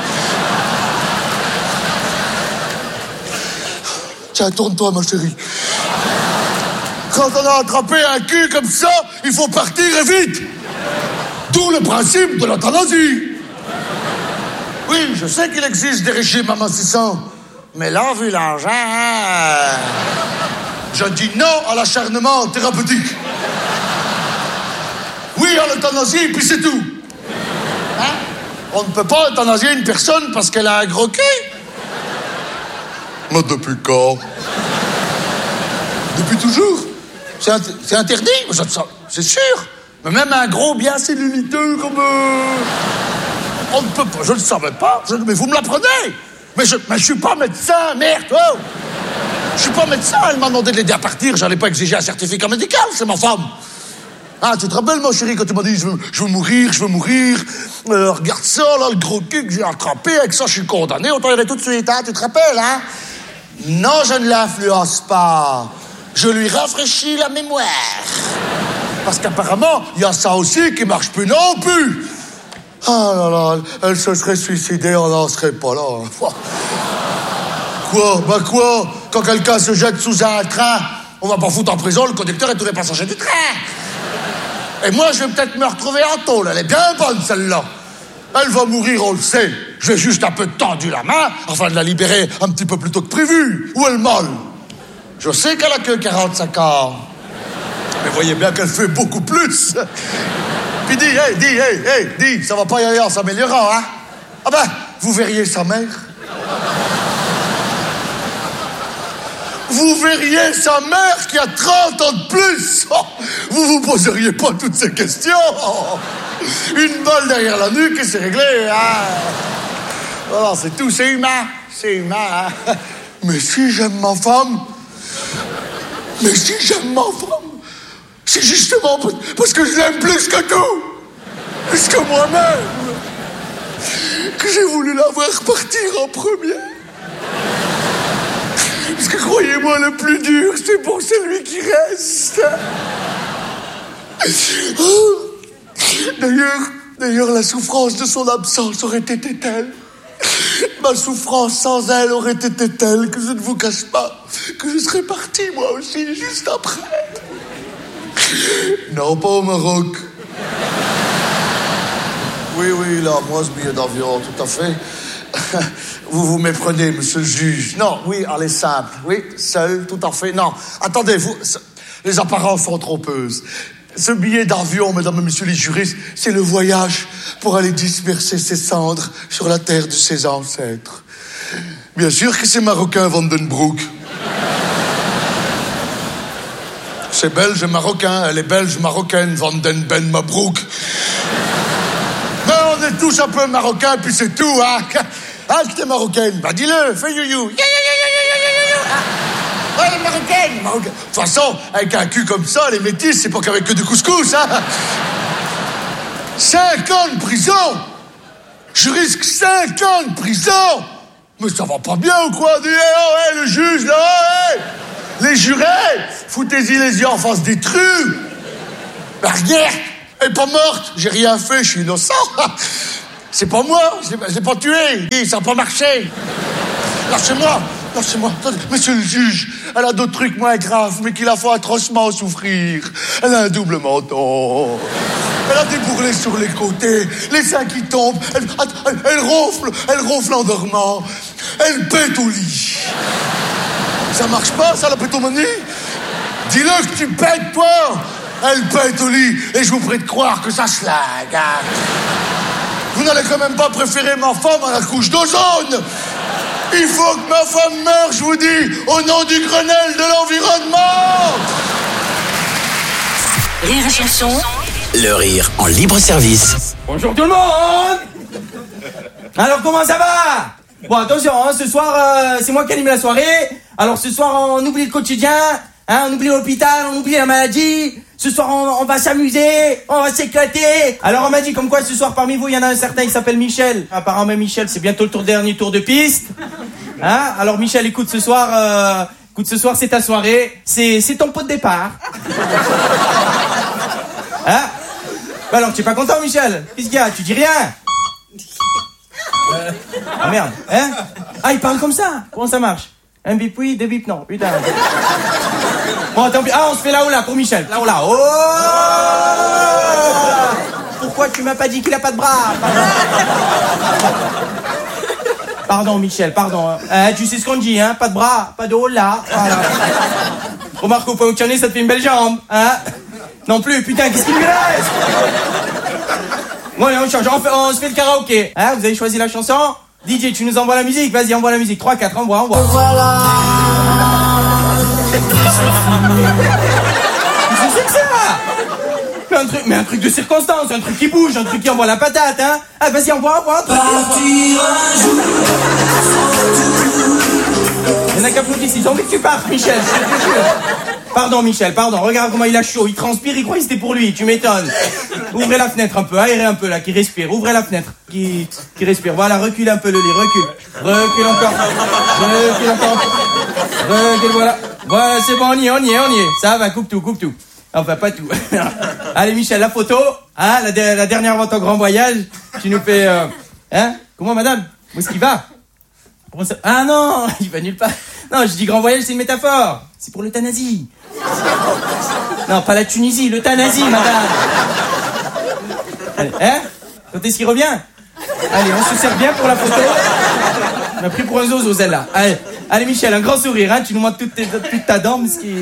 Tiens, tourne-toi, ma chérie. Quand on a attrapé un cul comme ça, il faut partir et vite. D'où le principe de l'euthanasie. Oui, je sais qu'il existe des régimes amincissants. Mais là, vu l'argent, je dis non à l'acharnement thérapeutique. Oui à l'euthanasie, puis c'est tout. Hein? On ne peut pas euthanasier une personne parce qu'elle a un gros cul. Mais depuis quand? Depuis toujours. C'est interdit, c'est sûr. Mais même un gros bien celluliteux comme... On ne peut pas, je ne le savais pas. Mais vous me l'apprenez. Mais je suis pas médecin, merde, oh. Je suis pas médecin, elle m'a demandé de l'aider à partir, j'allais pas exiger un certificat médical, c'est ma femme. Ah, tu te rappelles, ma chérie, quand tu m'as dit je veux mourir. Regarde ça, là, le gros cul que j'ai attrapé, avec ça, je suis condamné, autant y aller tout de suite, hein, tu te rappelles, hein? Non, je ne l'influence pas. Je lui rafraîchis la mémoire. Parce qu'apparemment, il y a ça aussi qui marche plus non plus. Ah là là, elle se serait suicidée, on n'en serait pas là. Quoi? Bah quoi? Quand quelqu'un se jette sous un train, on va pas foutre en prison le conducteur et tous les passagers du train. Et moi, je vais peut-être me retrouver en tôle. Elle est bien bonne, celle-là. Elle va mourir, on le sait. J'ai juste un peu tendu la main afin de la libérer un petit peu plus tôt que prévu. Où elle molle? Je sais qu'elle a que 45 ans. Mais voyez bien qu'elle fait beaucoup plus. Puis dis, ça va pas y aller en s'améliorant, hein? Ah ben, vous verriez sa mère. Vous verriez sa mère qui a 30 ans de plus. Oh, vous poseriez pas toutes ces questions. Oh, une balle derrière la nuque et c'est réglé, hein? Voilà, c'est tout, c'est humain. C'est humain, hein? Mais si j'aime ma femme... c'est justement parce que je l'aime plus que tout, plus que moi-même, que j'ai voulu la voir partir en premier. Parce que croyez-moi, le plus dur, c'est pour celui qui reste. D'ailleurs, la souffrance de son absence aurait été telle. Ma souffrance sans elle aurait été telle que je ne vous cache pas que je serais parti moi aussi juste après. Non, pas au Maroc. Oui, là, moi, ce billet d'avion, tout à fait. Vous vous méprenez, monsieur le juge. Non, oui, allez, simple. Oui, seul, tout à fait. Non, attendez, les apparences sont trompeuses. Ce billet d'avion, mesdames et messieurs les juristes, c'est le voyage pour aller disperser ses cendres sur la terre de ses ancêtres. Bien sûr que c'est marocain, Vandenbroek. C'est belge et marocain. Elle est belge, marocaine, Vandenben Mabroek. Mais on est tous un peu marocains, puis c'est tout, hein. Ah, t'es marocaine. Bah, dis-le, fais you-you. Ouais, elle est marocaine. De toute façon, avec un cul comme ça, les métis, c'est pas qu'avec que du couscous, hein. 5 ans de prison. Je risque 5 ans de prison. Mais ça va pas bien ou quoi? Dis, le juge, là, les jurés, foutez-y les yeux en face des trucs. Bah, regarde, Elle est pas morte, j'ai rien fait, je suis innocent. C'est pas moi, je l'ai pas tué. Ça n'a pas marché. Lâchez-moi. Attendez, monsieur le juge, elle a d'autres trucs moins graves, mais qui la font atrocement souffrir. Elle a un double menton. Elle a des bourrelets sur les côtés, les seins qui tombent. Elle ronfle en dormant. Elle pète au lit. Ça marche pas, ça, la pétomanie? Dis-le que tu pètes, toi. Elle pète au lit, et je vous prie de croire que ça se lague. Hein. Vous n'allez quand même pas préférer ma femme à la couche d'ozone. Il faut que ma femme meure, je vous dis, au nom du Grenelle de l'environnement. Rire et chanson. Le rire en libre service. Bonjour tout le monde. Alors comment ça va? Bon attention, hein, ce soir c'est moi qui anime la soirée. Alors ce soir on oublie le quotidien, hein, on oublie l'hôpital, on oublie la maladie. Ce soir on va s'amuser, on va s'éclater. Alors on m'a dit comme quoi ce soir parmi vous il y en a un certain qui s'appelle Michel. Apparemment Michel c'est bientôt le dernier tour de piste. Hein? Alors Michel écoute ce soir c'est ta soirée, c'est ton pot de départ. Hein? Bah alors tu es pas content Michel? Qu'est-ce qu'il y a? Tu dis rien? Ah merde, hein? Ah il parle comme ça? Comment ça marche? Un bip oui, deux bip non, putain. Bon tant pis, on se fait là ou là pour Michel. Là ou là. Oh! Pourquoi tu m'as pas dit qu'il a pas de bras? Pardon Michel, pardon. Tu sais ce qu'on dit, hein? Pas de bras, pas de haut là. Voilà. Remarque au point où tu en es, ça te fait une belle jambe, hein? Non plus, putain, qu'est-ce qu'il lui reste? Bon allez, on change, on se fait le karaoké. Hein, vous avez choisi la chanson? DJ, tu nous envoies la musique? Vas-y, envoie la musique. 3, 4, envoie. Voilà. Qu'est-ce que c'est que ça? Mais un truc de circonstance, un truc qui bouge, un truc qui envoie la patate, hein? Ah, vas-y, envoie. Partir un jour. Il y en a qu'applaudissent, ils ont envie que tu partes, Michel, je te jure. Pardon, Michel, pardon, regarde comment il a chaud, il transpire, il croit que c'était pour lui, tu m'étonnes. Ouvrez la fenêtre un peu, aérez un peu là, qui respire, ouvrez la fenêtre, qui respire, voilà, recule un peu le lit, recule encore, recule, voilà, c'est bon, on y est, ça va, coupe tout, enfin pas tout. Allez Michel, la photo, hein, la dernière avant ton grand voyage, tu nous fais, hein, comment madame, où est-ce qu'il va? Ah non, il va nulle part. Non, je dis grand voyage, c'est une métaphore. C'est pour l'euthanasie. Non, pas la Tunisie, l'euthanasie, madame. Allez, hein? Quand est-ce qu'il revient? Allez, on se sert bien pour la photo. On a pris pour un zozo, celle-là. Allez, Michel, un grand sourire, hein? Tu nous montres toute ta dent, ce qui...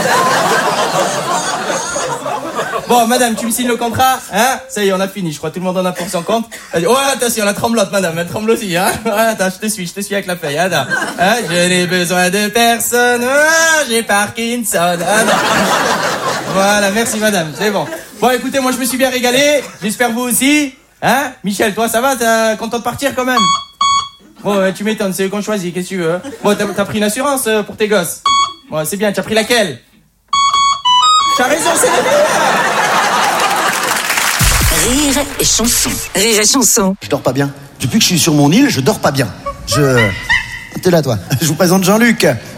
Bon, madame, tu me signes le contrat, hein? Ça y est, on a fini, je crois, tout le monde en a pour son compte. Oh, attention, la tremblote, madame, elle tremble aussi, hein? Attends, je te suis avec la feuille, attends. Hein? Je n'ai besoin de personne, j'ai Parkinson, attends. Voilà, merci, madame, c'est bon. Bon, écoutez, moi, je me suis bien régalé, j'espère vous aussi. Hein? Michel, toi, ça va? T'es content de partir, quand même? Bon, tu m'étonnes, c'est eux qu'on choisit, qu'est-ce que tu veux? Hein? Bon, t'as pris une assurance pour tes gosses? Bon, c'est bien, tu as pris laquelle? T'as raison, c'est la meilleure! Rire et chanson. Rire et chanson. Je dors pas bien. Depuis que je suis sur mon île, je dors pas bien. T'es là, toi. Je vous présente Jean-Luc.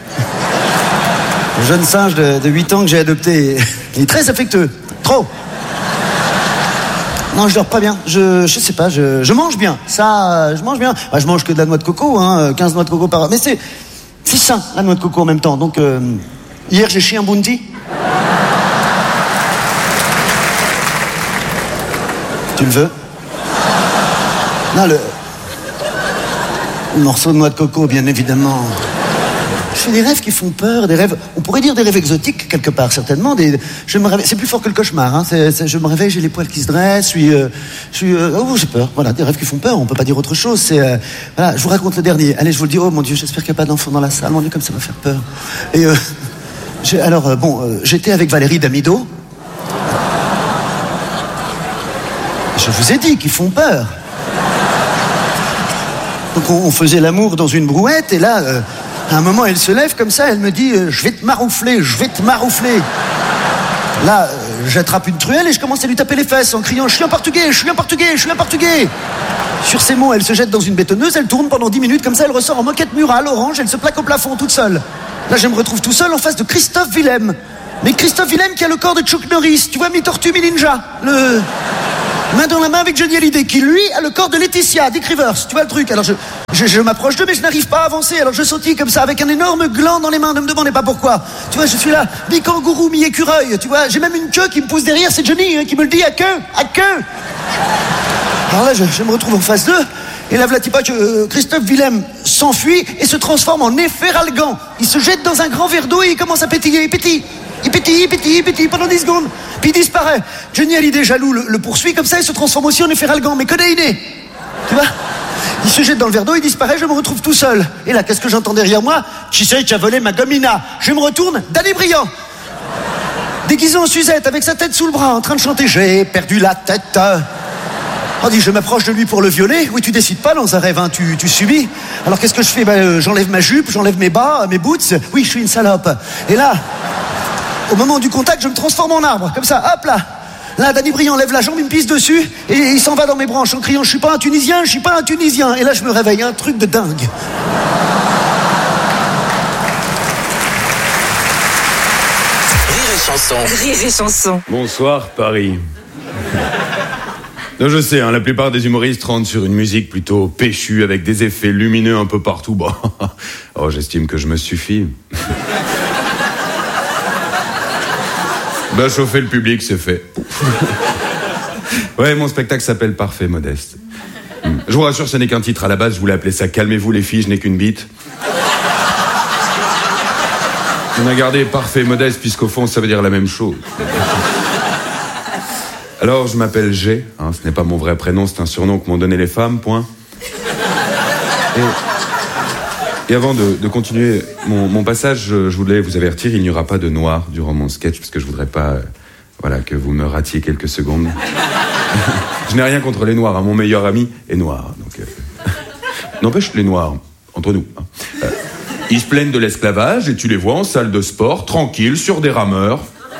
Le jeune singe de 8 ans que j'ai adopté. Il est très affectueux. Trop. Non, je dors pas bien. Je sais pas, je mange bien. Ça, je mange bien. Bah, je mange que de la noix de coco, hein. 15 noix de coco par heure. Mais c'est sain, la noix de coco en même temps. Donc, hier, j'ai chié un bounty. Tu le veux? Non, le morceau de noix de coco, bien évidemment. Je fais des rêves qui font peur, des rêves, on pourrait dire des rêves exotiques quelque part, certainement. Je me réveille, c'est plus fort que le cauchemar. Hein. Je me réveille, j'ai les poils qui se dressent, j'ai peur. Voilà, des rêves qui font peur. On peut pas dire autre chose. Voilà, je vous raconte le dernier. Allez, je vous le dis. Oh mon Dieu, j'espère qu'il n'y a pas d'enfant dans la salle. Mon Dieu, comme ça va faire peur. Et j'étais avec Valérie Damido. Je vous ai dit qu'ils font peur. Donc on faisait l'amour dans une brouette et là, à un moment, elle se lève comme ça, elle me dit je vais te maroufler. Là, j'attrape une truelle et je commence à lui taper les fesses en criant je suis un portugais. Sur ces mots, elle se jette dans une bétonneuse, elle tourne pendant 10 minutes comme ça, elle ressort en moquette murale orange, elle se plaque au plafond toute seule. Là, je me retrouve tout seul en face de Christophe Willem. Mais Christophe Willem qui a le corps de Chuck Norris, tu vois, mi-tortue, mi-ninja. Le... main dans la main avec Johnny Hallyday, qui lui a le corps de Laetitia, Dick Rivers, tu vois le truc. Alors je m'approche d'eux, mais je n'arrive pas à avancer. Alors je sautille comme ça, avec un énorme gland dans les mains, ne me demandez pas pourquoi. Tu vois, je suis là, mi-kangourou, mi-écureuil, tu vois. J'ai même une queue qui me pousse derrière, c'est Johnny qui me le dit, à queue. Alors là, je me retrouve en face d'eux, et là, voilà que Christophe Willem s'enfuit et se transforme en Néphéralgan. Il se jette dans un grand verre d'eau et il commence à pétiller, il pétille pendant 10 secondes, puis il disparaît. Johnny Hallyday, jaloux, le poursuit comme ça, il se transforme aussi en Néphéralgan, mais codéiné. Tu vois? Il se jette dans le verre d'eau, il disparaît, je me retrouve tout seul. Et là, qu'est-ce que j'entends derrière moi? Qui c'est qui a volé ma gomina? Je me retourne, Danny Briand, déguisé en Suzette, avec sa tête sous le bras, en train de chanter « J'ai perdu la tête ». On dit, je m'approche de lui pour le violer. Oui, tu décides pas dans un rêve, hein, tu subis. Alors qu'est-ce que je fais? J'enlève ma jupe, j'enlève mes bas, mes boots. Oui, je suis une salope. Et là, au moment du contact, je me transforme en arbre, comme ça, hop là. Là, Danny Briand lève la jambe, il me pisse dessus, et il s'en va dans mes branches en criant « Je suis pas un Tunisien, je suis pas un Tunisien ». Et là, je me réveille, un truc de dingue. Rire et chanson. Bonsoir, Paris. Non, je sais, hein, la plupart des humoristes rentrent sur une musique plutôt péchue, avec des effets lumineux un peu partout. Bon, oh, j'estime que je me suffis. Chauffer le public, c'est fait. Ouais, mon spectacle s'appelle Parfait Modeste. Je vous rassure, ce n'est qu'un titre. À la base, je voulais appeler ça Calmez-vous les filles, je n'ai qu'une bite. On a gardé Parfait Modeste, puisqu'au fond, ça veut dire la même chose. Alors, je m'appelle G, hein, ce n'est pas mon vrai prénom, c'est un surnom que m'ont donné les femmes, point. Et avant de continuer mon passage, je voulais vous avertir, il n'y aura pas de noir durant mon sketch, parce que je voudrais pas que vous me ratiez quelques secondes. Je n'ai rien contre les noirs, hein, mon meilleur ami est noir. Donc, n'empêche, les noirs, entre nous, hein, ils se plaignent de l'esclavage, et tu les vois en salle de sport, tranquilles, sur des rameurs.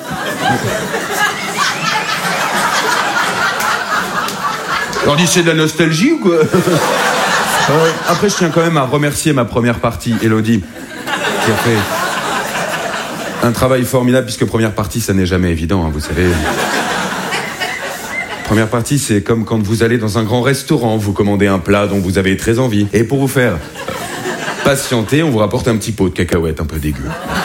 On dit c'est de la nostalgie ou quoi? Après, je tiens quand même à remercier ma première partie, Elodie, qui a fait un travail formidable, puisque première partie, ça n'est jamais évident, hein, vous savez. Première partie, c'est comme quand vous allez dans un grand restaurant, vous commandez un plat dont vous avez très envie, et pour vous faire patienter, on vous rapporte un petit pot de cacahuètes un peu dégueu.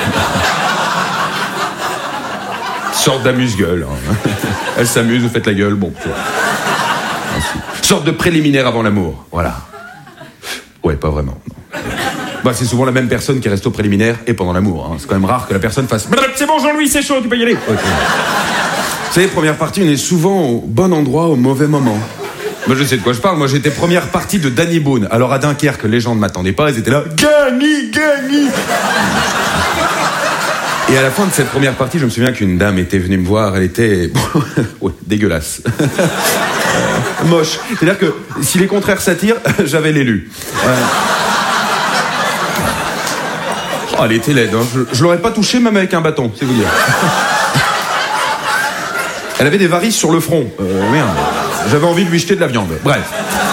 Sorte d'amuse-gueule. Hein. Elle s'amuse, vous faites la gueule, bon. Sorte de préliminaire avant l'amour, voilà. Ouais, pas vraiment, non. C'est souvent la même personne qui reste au préliminaire et pendant l'amour, hein. C'est quand même rare que la personne fasse « C'est bon, Jean-Louis, c'est chaud, tu peux y aller ». Okay. Vous savez, première partie, on est souvent au bon endroit au mauvais moment. Moi, je sais de quoi je parle. Moi, j'étais première partie de Danny Boone. Alors, à Dunkerque, les gens ne m'attendaient pas, ils étaient là « Gagny !» Et à la fin de cette première partie, je me souviens qu'une dame était venue me voir, elle était ouais, dégueulasse. Moche. C'est-à-dire que si les contraires s'attirent, j'avais l'élu. Oh, elle était laide, hein. Je l'aurais pas touchée même avec un bâton, c'est vous dire. Elle avait des varices sur le front. Merde. J'avais envie de lui jeter de la viande. Bref.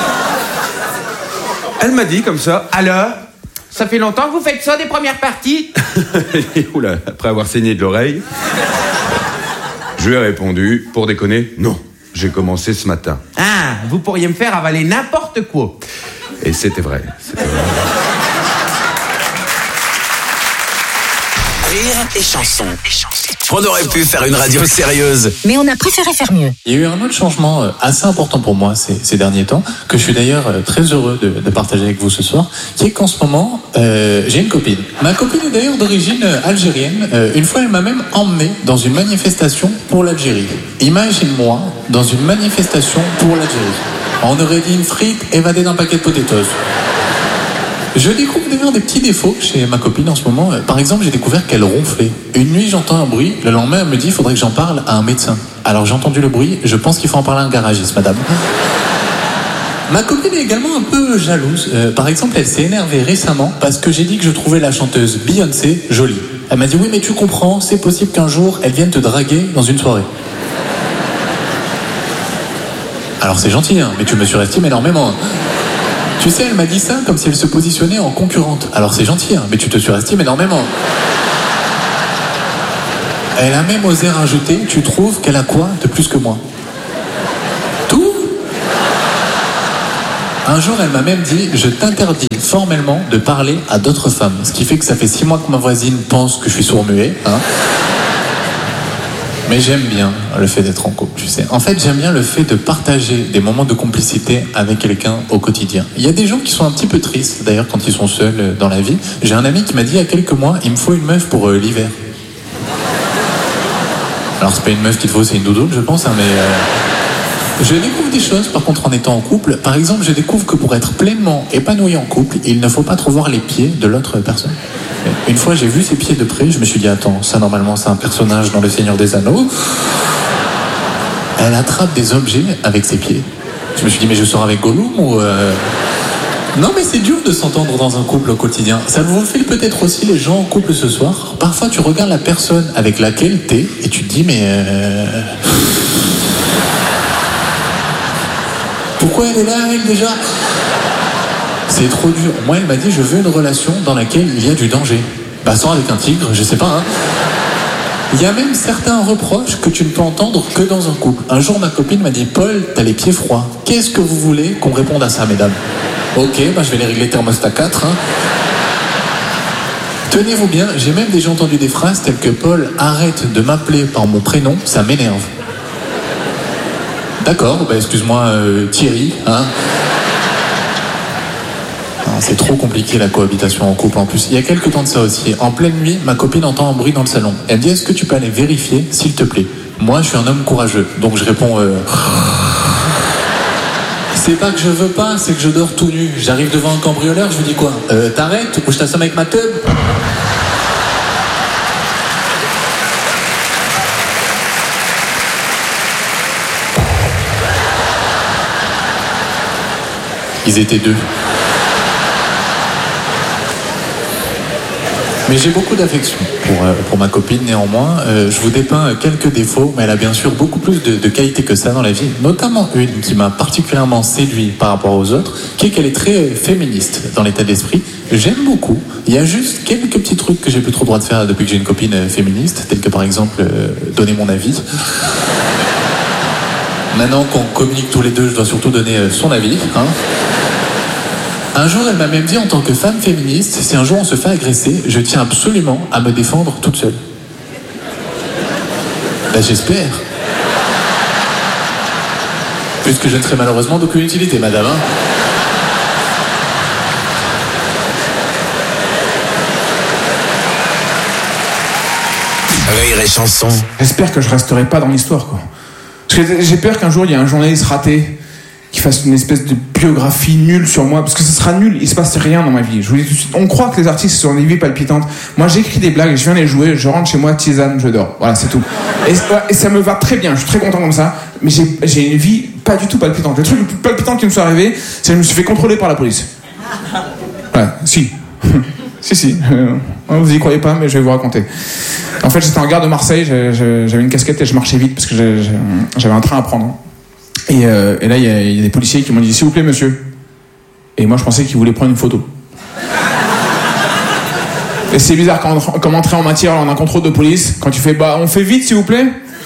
Elle m'a dit comme ça, alors, ça fait longtemps que vous faites ça, des premières parties? Oula, après avoir saigné de l'oreille, je lui ai répondu, pour déconner, non, j'ai commencé ce matin. Ah, vous pourriez me faire avaler n'importe quoi. Et c'était vrai, c'était vrai. Rire et chanson. On aurait pu faire une radio sérieuse, mais on a préféré faire mieux. Il y a eu un autre changement assez important pour moi ces derniers temps, que je suis d'ailleurs très heureux de partager avec vous ce soir, qui est qu'en ce moment, j'ai une copine. Ma copine est d'ailleurs d'origine algérienne. Une fois, elle m'a même emmené dans une manifestation pour l'Algérie. Imagine-moi dans une manifestation pour l'Algérie. On aurait dit une frite évadée d'un paquet de potatoes. Je découvre d'ailleurs des petits défauts chez ma copine en ce moment. Par exemple, j'ai découvert qu'elle ronflait. Une nuit, j'entends un bruit. Le lendemain, elle me dit, il faudrait que j'en parle à un médecin. Alors j'ai entendu le bruit. Je pense qu'il faut en parler à un garagiste, madame. Ma copine est également un peu jalouse. Par exemple, elle s'est énervée récemment parce que j'ai dit que je trouvais la chanteuse Beyoncé jolie. Elle m'a dit, oui, mais tu comprends, c'est possible qu'un jour, elle vienne te draguer dans une soirée. Alors c'est gentil, hein, mais tu me surestimes énormément. Tu sais, elle m'a dit ça comme si elle se positionnait en concurrente. Alors c'est gentil, hein, mais tu te surestimes énormément. Elle a même osé rajouter, tu trouves qu'elle a quoi de plus que moi? Tout? Un jour, elle m'a même dit, je t'interdis formellement de parler à d'autres femmes. Ce qui fait que ça fait 6 mois que ma voisine pense que je suis sourd-muet. Hein. Mais j'aime bien le fait d'être en couple, tu sais. En fait, j'aime bien le fait de partager des moments de complicité avec quelqu'un au quotidien. Il y a des gens qui sont un petit peu tristes, d'ailleurs, quand ils sont seuls dans la vie. J'ai un ami qui m'a dit il y a quelques mois, il me faut une meuf pour l'hiver. Alors, c'est pas une meuf qu'il te faut, c'est une doudoune, je pense, hein, mais... Je découvre des choses, par contre, en étant en couple. Par exemple, je découvre que pour être pleinement épanoui en couple, il ne faut pas trop voir les pieds de l'autre personne. Une fois, j'ai vu ses pieds de près, je me suis dit, attends, ça, normalement, c'est un personnage dans Le Seigneur des Anneaux. Elle attrape des objets avec ses pieds. Je me suis dit, mais je sors avec Gollum ou... Non, mais c'est dur de s'entendre dans un couple au quotidien. Ça vous fait peut-être aussi, les gens en couple ce soir. Parfois, tu regardes la personne avec laquelle t'es et tu te dis, mais... Pourquoi elle est là, elle, déjà? C'est trop dur. Moi, elle m'a dit, je veux une relation dans laquelle il y a du danger. Bah, sors avec un tigre, je sais pas, hein. Il y a même certains reproches que tu ne peux entendre que dans un couple. Un jour, ma copine m'a dit, Paul, t'as les pieds froids. Qu'est-ce que vous voulez qu'on réponde à ça, mesdames? Ok, bah, je vais les régler thermostat 4, hein. Tenez-vous bien, j'ai même déjà entendu des phrases telles que Paul, arrête de m'appeler par mon prénom, ça m'énerve. D'accord, bah excuse-moi Thierry, hein. C'est trop compliqué la cohabitation en couple en plus. Il y a quelques temps de ça aussi. En pleine nuit, ma copine entend un bruit dans le salon. Elle me dit, est-ce que tu peux aller vérifier, s'il te plaît? Moi, je suis un homme courageux, donc je réponds c'est pas que je veux pas, c'est que je dors tout nu. J'arrive devant un cambrioleur, je lui dis quoi? T'arrêtes ou je t'assomme avec ma teub? Ils étaient 2. Mais j'ai beaucoup d'affection pour ma copine, néanmoins. Je vous dépeins quelques défauts, mais elle a bien sûr beaucoup plus de qualités que ça dans la vie. Notamment une qui m'a particulièrement séduit par rapport aux autres, qui est qu'elle est très féministe dans l'état d'esprit. J'aime beaucoup. Il y a juste quelques petits trucs que j'ai plus trop le droit de faire depuis que j'ai une copine féministe, tels que par exemple donner mon avis. Maintenant qu'on communique tous les deux, je dois surtout donner son avis, hein. Un jour, elle m'a même dit, en tant que femme féministe, si un jour on se fait agresser, je tiens absolument à me défendre toute seule. Ben, j'espère. Puisque je ne serai malheureusement d'aucune utilité, madame, hein. Rire et chanson. J'espère que je resterai pas dans l'histoire, quoi. Parce que j'ai peur qu'un jour, il y ait un journaliste raté qui fasse une espèce de biographie nulle sur moi, parce que ce sera nul, il se passe rien dans ma vie. Je vous dis tout de suite, on croit que les artistes sont des vies palpitantes. Moi, j'écris des blagues, je viens les jouer, je rentre chez moi, tisane, je dors. Voilà, c'est tout. Et ça me va très bien, je suis très content comme ça, mais j'ai une vie pas du tout palpitante. Le truc le plus palpitant qui me soit arrivé, c'est que je me suis fait contrôler par la police. Voilà, si. Si. Vous y croyez pas, mais je vais vous raconter. En fait, j'étais en gare de Marseille, j'avais une casquette et je marchais vite parce que j'avais un train à prendre. Et là, il y a des policiers qui m'ont dit, s'il vous plaît, monsieur. Et moi, je pensais qu'ils voulaient prendre une photo. Et c'est bizarre, comme entrer en matière en un contrôle de police, quand tu fais, bah, on fait vite, s'il vous plaît.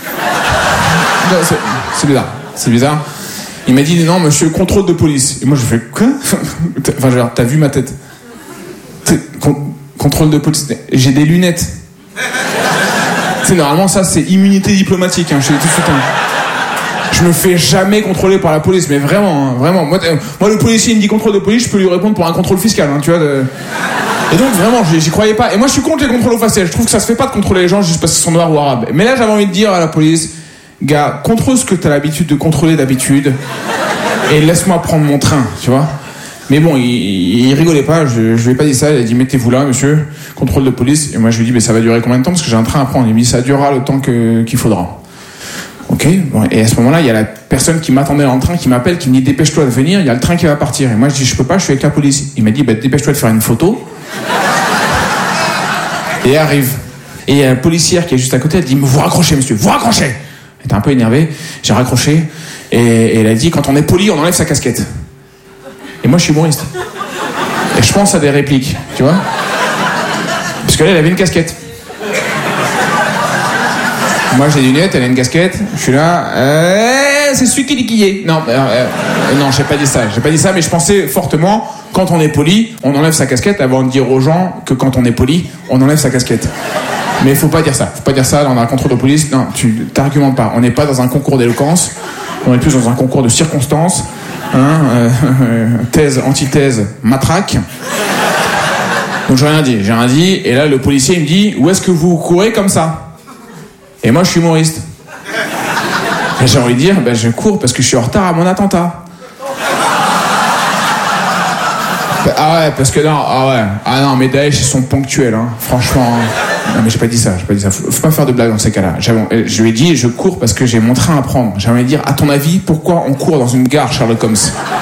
C'est bizarre. Il m'a dit, non, monsieur, contrôle de police. Et moi, je fais, quoi? Enfin, genre, t'as vu ma tête? Contrôle de police. J'ai des lunettes. Tu sais, normalement, ça, c'est immunité diplomatique, hein. Je sais tout de suite, hein. Je me fais jamais contrôler par la police, mais vraiment, hein, vraiment. Moi, le policier, il me dit contrôle de police, je peux lui répondre pour un contrôle fiscal, hein, tu vois. Et donc, vraiment, j'y croyais pas. Et moi, je suis contre les contrôles au faciès. Je trouve que ça se fait pas de contrôler les gens juste parce qu'ils sont noirs ou arabes. Mais là, j'avais envie de dire à la police, gars, contrôle ce que t'as l'habitude de contrôler d'habitude, et laisse-moi prendre mon train, tu vois. Mais bon, il rigolait pas, je lui ai pas dit ça, il a dit mettez-vous là, monsieur, contrôle de police. Et moi, je lui ai dit, mais ça va durer combien de temps? Parce que j'ai un train à prendre. Il me dit, ça durera le temps qu'il faudra. Ok, bon, et à ce moment-là, il y a la personne qui m'attendait dans le train qui m'appelle, qui me dit dépêche-toi de venir, il y a le train qui va partir. Et moi je dis je peux pas, je suis avec la police. Il m'a dit bah, dépêche-toi de faire une photo. Et elle arrive. Et il y a la policière qui est juste à côté, elle dit vous raccrochez monsieur, vous raccrochez. Elle était un peu énervée, j'ai raccroché et elle a dit quand on est poli, on enlève sa casquette. Et moi je suis humoriste. Et je pense à des répliques, tu vois. Parce que là elle avait une casquette. Moi j'ai des lunettes, elle a une casquette, je suis là, c'est celui qui est. Non, non, j'ai pas dit ça, mais je pensais fortement, quand on est poli, on enlève sa casquette avant de dire aux gens que quand on est poli, on enlève sa casquette. Mais faut pas dire ça, là on a un contrôle de police, non, tu t'argumentes pas, on n'est pas dans un concours d'éloquence, on est plus dans un concours de circonstances, thèse, antithèse, matraque. Donc j'ai rien dit, et là le policier il me dit, où est-ce que vous courez comme ça ? Et moi, je suis humoriste. Et j'ai envie de dire, je cours parce que je suis en retard à mon attentat. Ah ouais, parce que non, non, mais Daesh, ils sont ponctuels, hein, franchement. Non, mais j'ai pas dit ça. Faut pas faire de blagues dans ces cas-là. Je lui ai dit, je cours parce que j'ai mon train à prendre. J'ai envie de dire, à ton avis, pourquoi on court dans une gare, Sherlock Holmes ?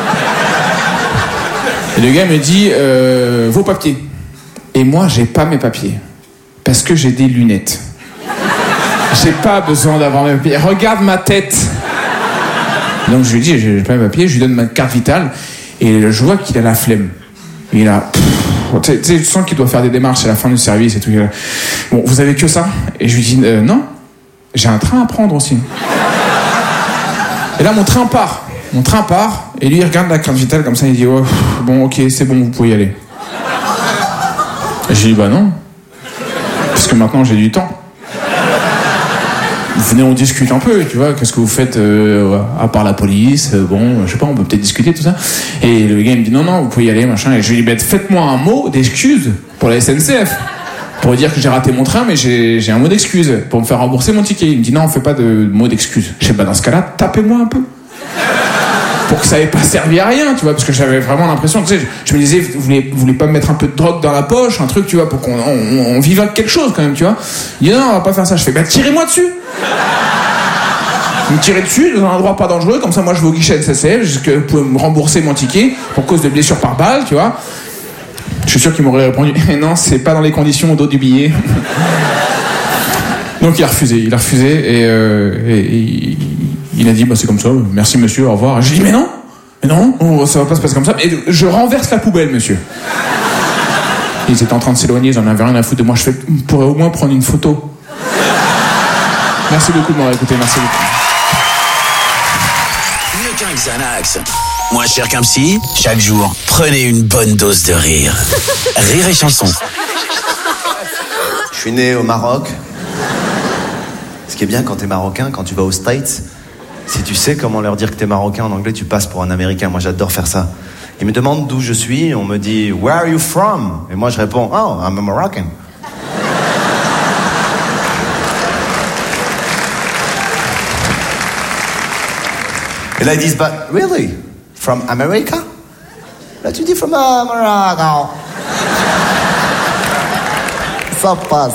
Et le gars me dit, vos papiers. Et moi, j'ai pas mes papiers. Parce que j'ai des lunettes. J'ai pas besoin d'avoir mes papiers. Regarde ma tête. Donc je lui dis, j'ai pas mes papiers, je lui donne ma carte vitale et je vois qu'il a la flemme. Il a, tu sais, tu sens qu'il doit faire des démarches à la fin du service et tout. Bon, vous avez que ça ? Et je lui dis, non, j'ai un train à prendre aussi. Et là, mon train part. Et lui, il regarde la carte vitale comme ça, il dit, oh, bon, ok, c'est bon, vous pouvez y aller. Et je lui dis, bah non, parce que maintenant j'ai du temps. Venez, on discute un peu, tu vois, qu'est-ce que vous faites à part la police, bon, je sais pas, on peut peut-être discuter, tout ça. Et le gars il me dit non, vous pouvez y aller, machin. Et je lui dis, faites-moi un mot d'excuse pour la SNCF. Pour dire que j'ai raté mon train, mais j'ai un mot d'excuse pour me faire rembourser mon ticket. Il me dit non, on fait pas de mot d'excuse. Je sais pas, dans ce cas-là, tapez-moi un peu. Pour que ça n'ait pas servi à rien, tu vois, parce que j'avais vraiment l'impression, tu sais, je me disais, vous voulez pas me mettre un peu de drogue dans la poche, un truc, tu vois, pour qu'on vive avec quelque chose quand même, tu vois. Il dit non, on va pas faire ça. Je fais, tirez-moi dessus. Vous me tirez dessus dans un endroit pas dangereux, comme ça moi je vais au guichet de SNCF, jusqu'à vous pouvez me rembourser mon ticket pour cause de blessures par balle, tu vois. Je suis sûr qu'il m'aurait répondu, non, c'est pas dans les conditions au dos du billet. Donc il a refusé et il a dit, c'est comme ça, merci monsieur, au revoir. J'ai dit, mais non, ça va pas se passer comme ça. Et je renverse la poubelle, monsieur. Ils étaient en train de s'éloigner, ils en avaient rien à foutre de moi. Je fais, on pourrait au moins prendre une photo. Merci beaucoup de m'avoir écouté, merci beaucoup. Mieux qu'un Xanax, moins cher qu'un psy, chaque jour, prenez une bonne dose de rire. Rire et chanson. Je suis né au Maroc. Ce qui est bien quand t'es marocain, quand tu vas aux States, si tu sais comment leur dire que t'es marocain en anglais, tu passes pour un américain. Moi, j'adore faire ça. Ils me demandent d'où je suis, on me dit « Where are you from ?» Et moi, je réponds « Oh, I'm a Moroccan. » Et là, ils disent « But really? From America ?» Là, tu dis « From Morocco. » Ça passe.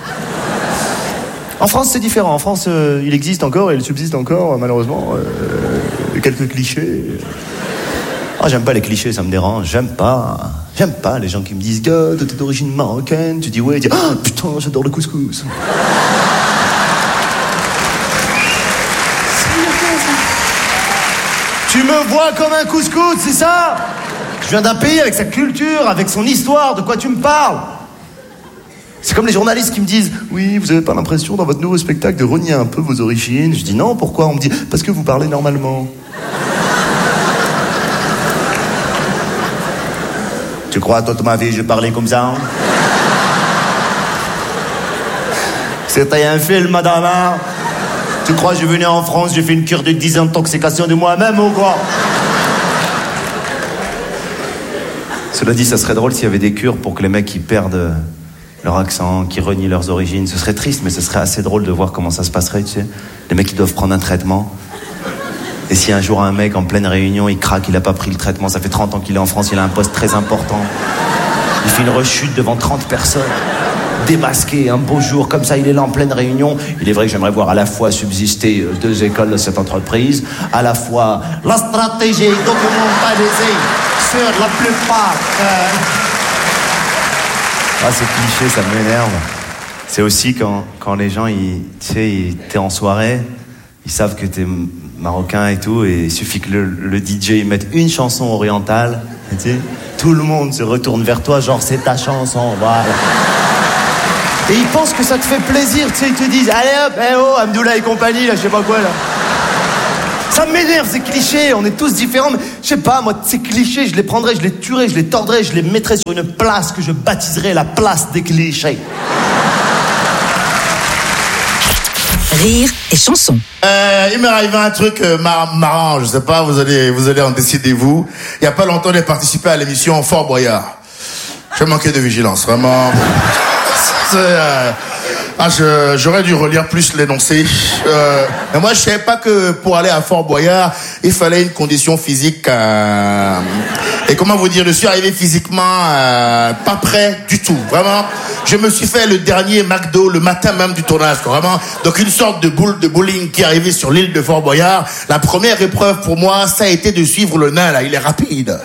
En France, c'est différent. En France, il existe encore et il subsiste encore, malheureusement, quelques clichés. Oh, j'aime pas les clichés, ça me dérange. J'aime pas les gens qui me disent « Gars, t'es d'origine marocaine ?» Tu dis « Ouais », tu dis « Ah, putain, j'adore le couscous. » Tu me vois comme un couscous, c'est ça? Je viens d'un pays avec sa culture, avec son histoire, de quoi tu me parles? C'est comme les journalistes qui me disent « Oui, vous avez pas l'impression dans votre nouveau spectacle de renier un peu vos origines ?» Je dis « Non, pourquoi ?» On me dit « Parce que vous parlez normalement. » Tu crois toute ma vie je parlais comme ça? C'était un film, madame, hein? Tu crois que je venais en France, j'ai fait une cure de désintoxication de moi-même ou quoi? Cela dit, ça serait drôle s'il y avait des cures pour que les mecs qui perdent leur accent, qui renient leurs origines. Ce serait triste, mais ce serait assez drôle de voir comment ça se passerait, tu sais. Les mecs qui doivent prendre un traitement. Et si un jour un mec en pleine réunion, il craque, il a pas pris le traitement, ça fait 30 ans qu'il est en France, il a un poste très important. Il fait une rechute devant 30 personnes, démasqué, un beau jour, comme ça, il est là en pleine réunion. Il est vrai que j'aimerais voir à la fois subsister 2 écoles de cette entreprise, à la fois la stratégie documentalisée sur la plupart... Ah, ces clichés, ça m'énerve. C'est aussi quand les gens, t'es en soirée, ils savent que t'es marocain et tout, et il suffit que le DJ mette une chanson orientale, tu sais, tout le monde se retourne vers toi, genre c'est ta chanson, voilà. Et ils pensent que ça te fait plaisir, tu sais, ils te disent, allez hop, eh oh, Hamdoullah et compagnie, là, je sais pas quoi, là. Ça m'énerve, ces clichés, on est tous différents, mais je sais pas, moi, ces clichés, je les prendrais, je les tuerais, je les tordrais, je les mettrais sur une place que je baptiserais la place des clichés. Rire et chanson. Il m'est arrivé un truc marrant, je sais pas, vous allez en décider vous. Il y a pas longtemps, j'ai participé à l'émission Fort Boyard. J'ai manqué de vigilance, vraiment. J'aurais dû relire plus l'énoncé. Mais moi, je savais pas que pour aller à Fort Boyard, il fallait une condition physique. Et comment vous dire, je suis arrivé physiquement pas prêt du tout. Vraiment, je me suis fait le dernier McDo le matin même du tournage. Vraiment, donc une sorte de boule de bowling qui est arrivée sur l'île de Fort Boyard. La première épreuve pour moi, ça a été de suivre le nain là. Il est rapide.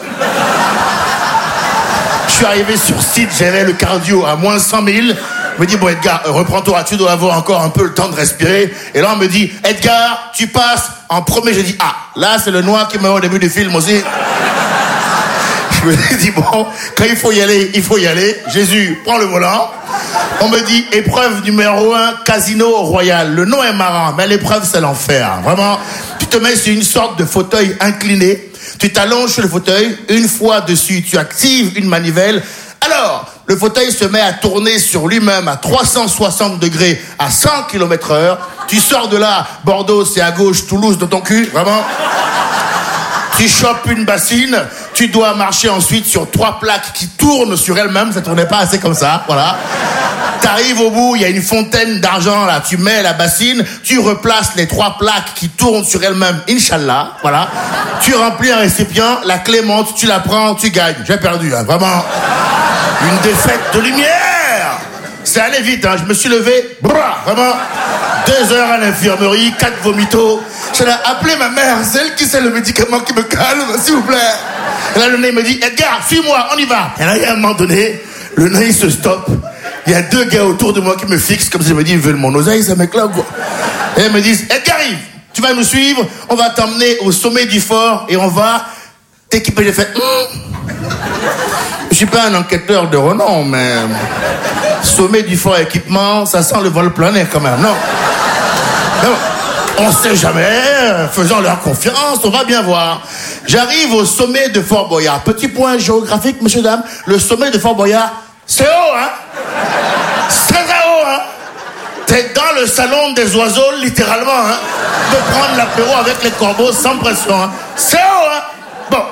Je suis arrivé sur site, j'avais le cardio à moins 100 000. Je me dis, bon Edgar, reprends-toi, tu dois avoir encore un peu le temps de respirer. Et là on me dit, Edgar, tu passes en premier. J'ai dit, ah, là c'est le noir qui me met au début du film aussi. Je me suis dit, bon, quand il faut y aller, il faut y aller. Jésus, prends le volant. On me dit, épreuve numéro 1, Casino Royal. Le nom est marrant, mais l'épreuve c'est l'enfer. Vraiment, tu te mets sur une sorte de fauteuil incliné. Tu t'allonges sur le fauteuil, une fois dessus, tu actives une manivelle. Alors, le fauteuil se met à tourner sur lui-même à 360 degrés à 100 km/h. Tu sors de là, Bordeaux, c'est à gauche, Toulouse dans ton cul, vraiment. Tu chopes une bassine, tu dois marcher ensuite sur 3 plaques qui tournent sur elles-mêmes, ça tournait pas assez comme ça, voilà. T'arrives au bout, il y a une fontaine d'argent là, tu mets la bassine, tu replaces les 3 plaques qui tournent sur elles-mêmes, Inch'Allah, voilà. Tu remplis un récipient, la clé monte, tu la prends, tu gagnes. J'ai perdu, hein, vraiment. Une défaite de lumière. C'est allé vite, hein, je me suis levé, vraiment. 2 heures à l'infirmerie, 4 vomitos. J'ai appelé ma mère, c'est elle qui sait le médicament qui me calme, s'il vous plaît. Et là, le nain me dit, Edgar, suis-moi, on y va. Et là, il y a un moment donné, le nain, il se stoppe. Il y a 2 gars autour de moi qui me fixent, comme si je me dis, ils veulent mon oseille, ces mecs-là, quoi. Et ils me disent, Edgar, arrive, tu vas nous suivre, on va t'emmener au sommet du fort et on va t'équiper. J'ai fait, Je suis pas un enquêteur de renom, mais sommet du fort équipement, ça sent le vol plané quand même, non? Non. On sait jamais, faisons leur confiance, on va bien voir. J'arrive au sommet de Fort Boyard. Petit point géographique, messieurs, dames, le sommet de Fort Boyard, c'est haut, hein? C'est très haut, hein? T'es dans le salon des oiseaux, littéralement, hein? De prendre l'apéro avec les corbeaux sans pression, hein? C'est haut, hein? Bon.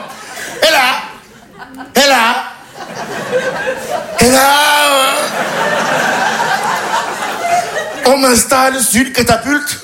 Et là, on m'installe sur une catapulte.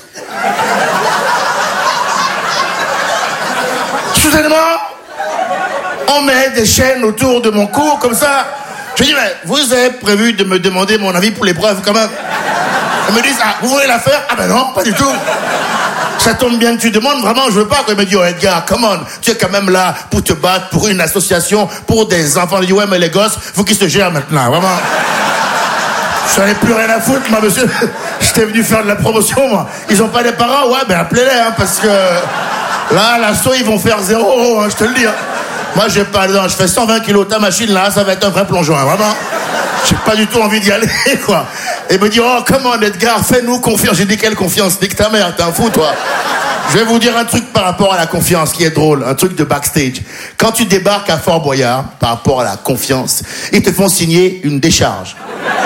Soudainement, on met des chaînes autour de mon cou, comme ça. Je dis, mais vous avez prévu de me demander mon avis pour l'épreuve, quand même? Ils me disent, ah, vous voulez la faire? Ah ben non, pas du tout. Ça tombe bien que tu demandes, vraiment, je veux pas. Quand il me dit, oh Edgar, come on, tu es quand même là pour te battre pour une association, pour des enfants. Je dis, ouais, mais les gosses, faut qu'ils se gèrent maintenant, vraiment. Je n'en ai plus rien à foutre, moi, monsieur. J'étais venu faire de la promotion, moi. Ils ont pas des parents? Ouais, ben appelez-les, hein, parce que là, l'assaut, ils vont faire 0 €, hein, je te le dis. Hein. Moi, j'ai pas, non, je fais 120 kilos, ta machine, là, ça va être un vrai plongeon, hein, vraiment. J'ai pas du tout envie d'y aller, quoi. Et me dit, oh, comment, Edgar, fais-nous confiance. J'ai dit, quelle confiance? Nique ta mère, t'es un fou, toi. Je vais vous dire un truc par rapport à la confiance qui est drôle, un truc de backstage. Quand tu débarques à Fort Boyard, par rapport à la confiance, ils te font signer une décharge.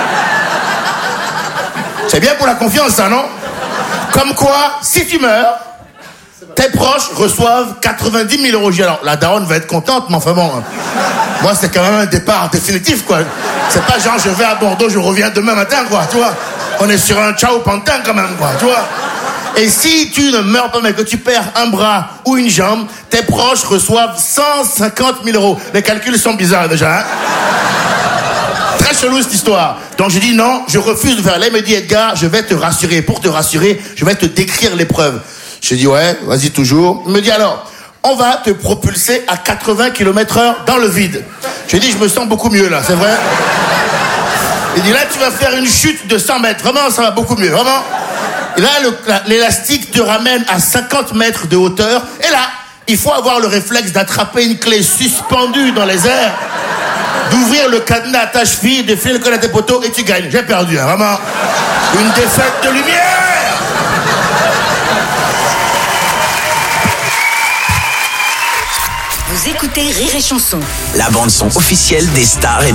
C'est bien pour la confiance, ça, non? Comme quoi, si tu meurs, tes proches reçoivent 90 000 €. Alors, la daronne va être contente, mais enfin bon, moi, c'est quand même un départ définitif, quoi. C'est pas genre, je vais à Bordeaux, je reviens demain matin, quoi, tu vois. On est sur un ciao pantin, quand même, quoi, tu vois. Et si tu ne meurs pas, mais que tu perds un bras ou une jambe, tes proches reçoivent 150 000 €. Les calculs sont bizarres, déjà, hein. Très chelou, cette histoire. Donc, j'ai dit non, je refuse de faire. Là, il me dit, Edgar, je vais te rassurer. Pour te rassurer, je vais te décrire l'épreuve. J'ai dit, ouais, vas-y, toujours. Il me dit, alors, on va te propulser à 80 km/h dans le vide. J'ai dit, je me sens beaucoup mieux, là, c'est vrai. Il dit, là, tu vas faire une chute de 100 mètres. Vraiment, ça va beaucoup mieux, vraiment. Et là, l'élastique te ramène à 50 mètres de hauteur. Et là, il faut avoir le réflexe d'attraper une clé suspendue dans les airs d'ouvrir le cadenas à ta cheville, de filer le col à tes poteaux et tu gagnes. J'ai perdu, hein, vraiment. Une défaite de lumière. Vous écoutez Rire et Chanson. La bande son officielle des stars et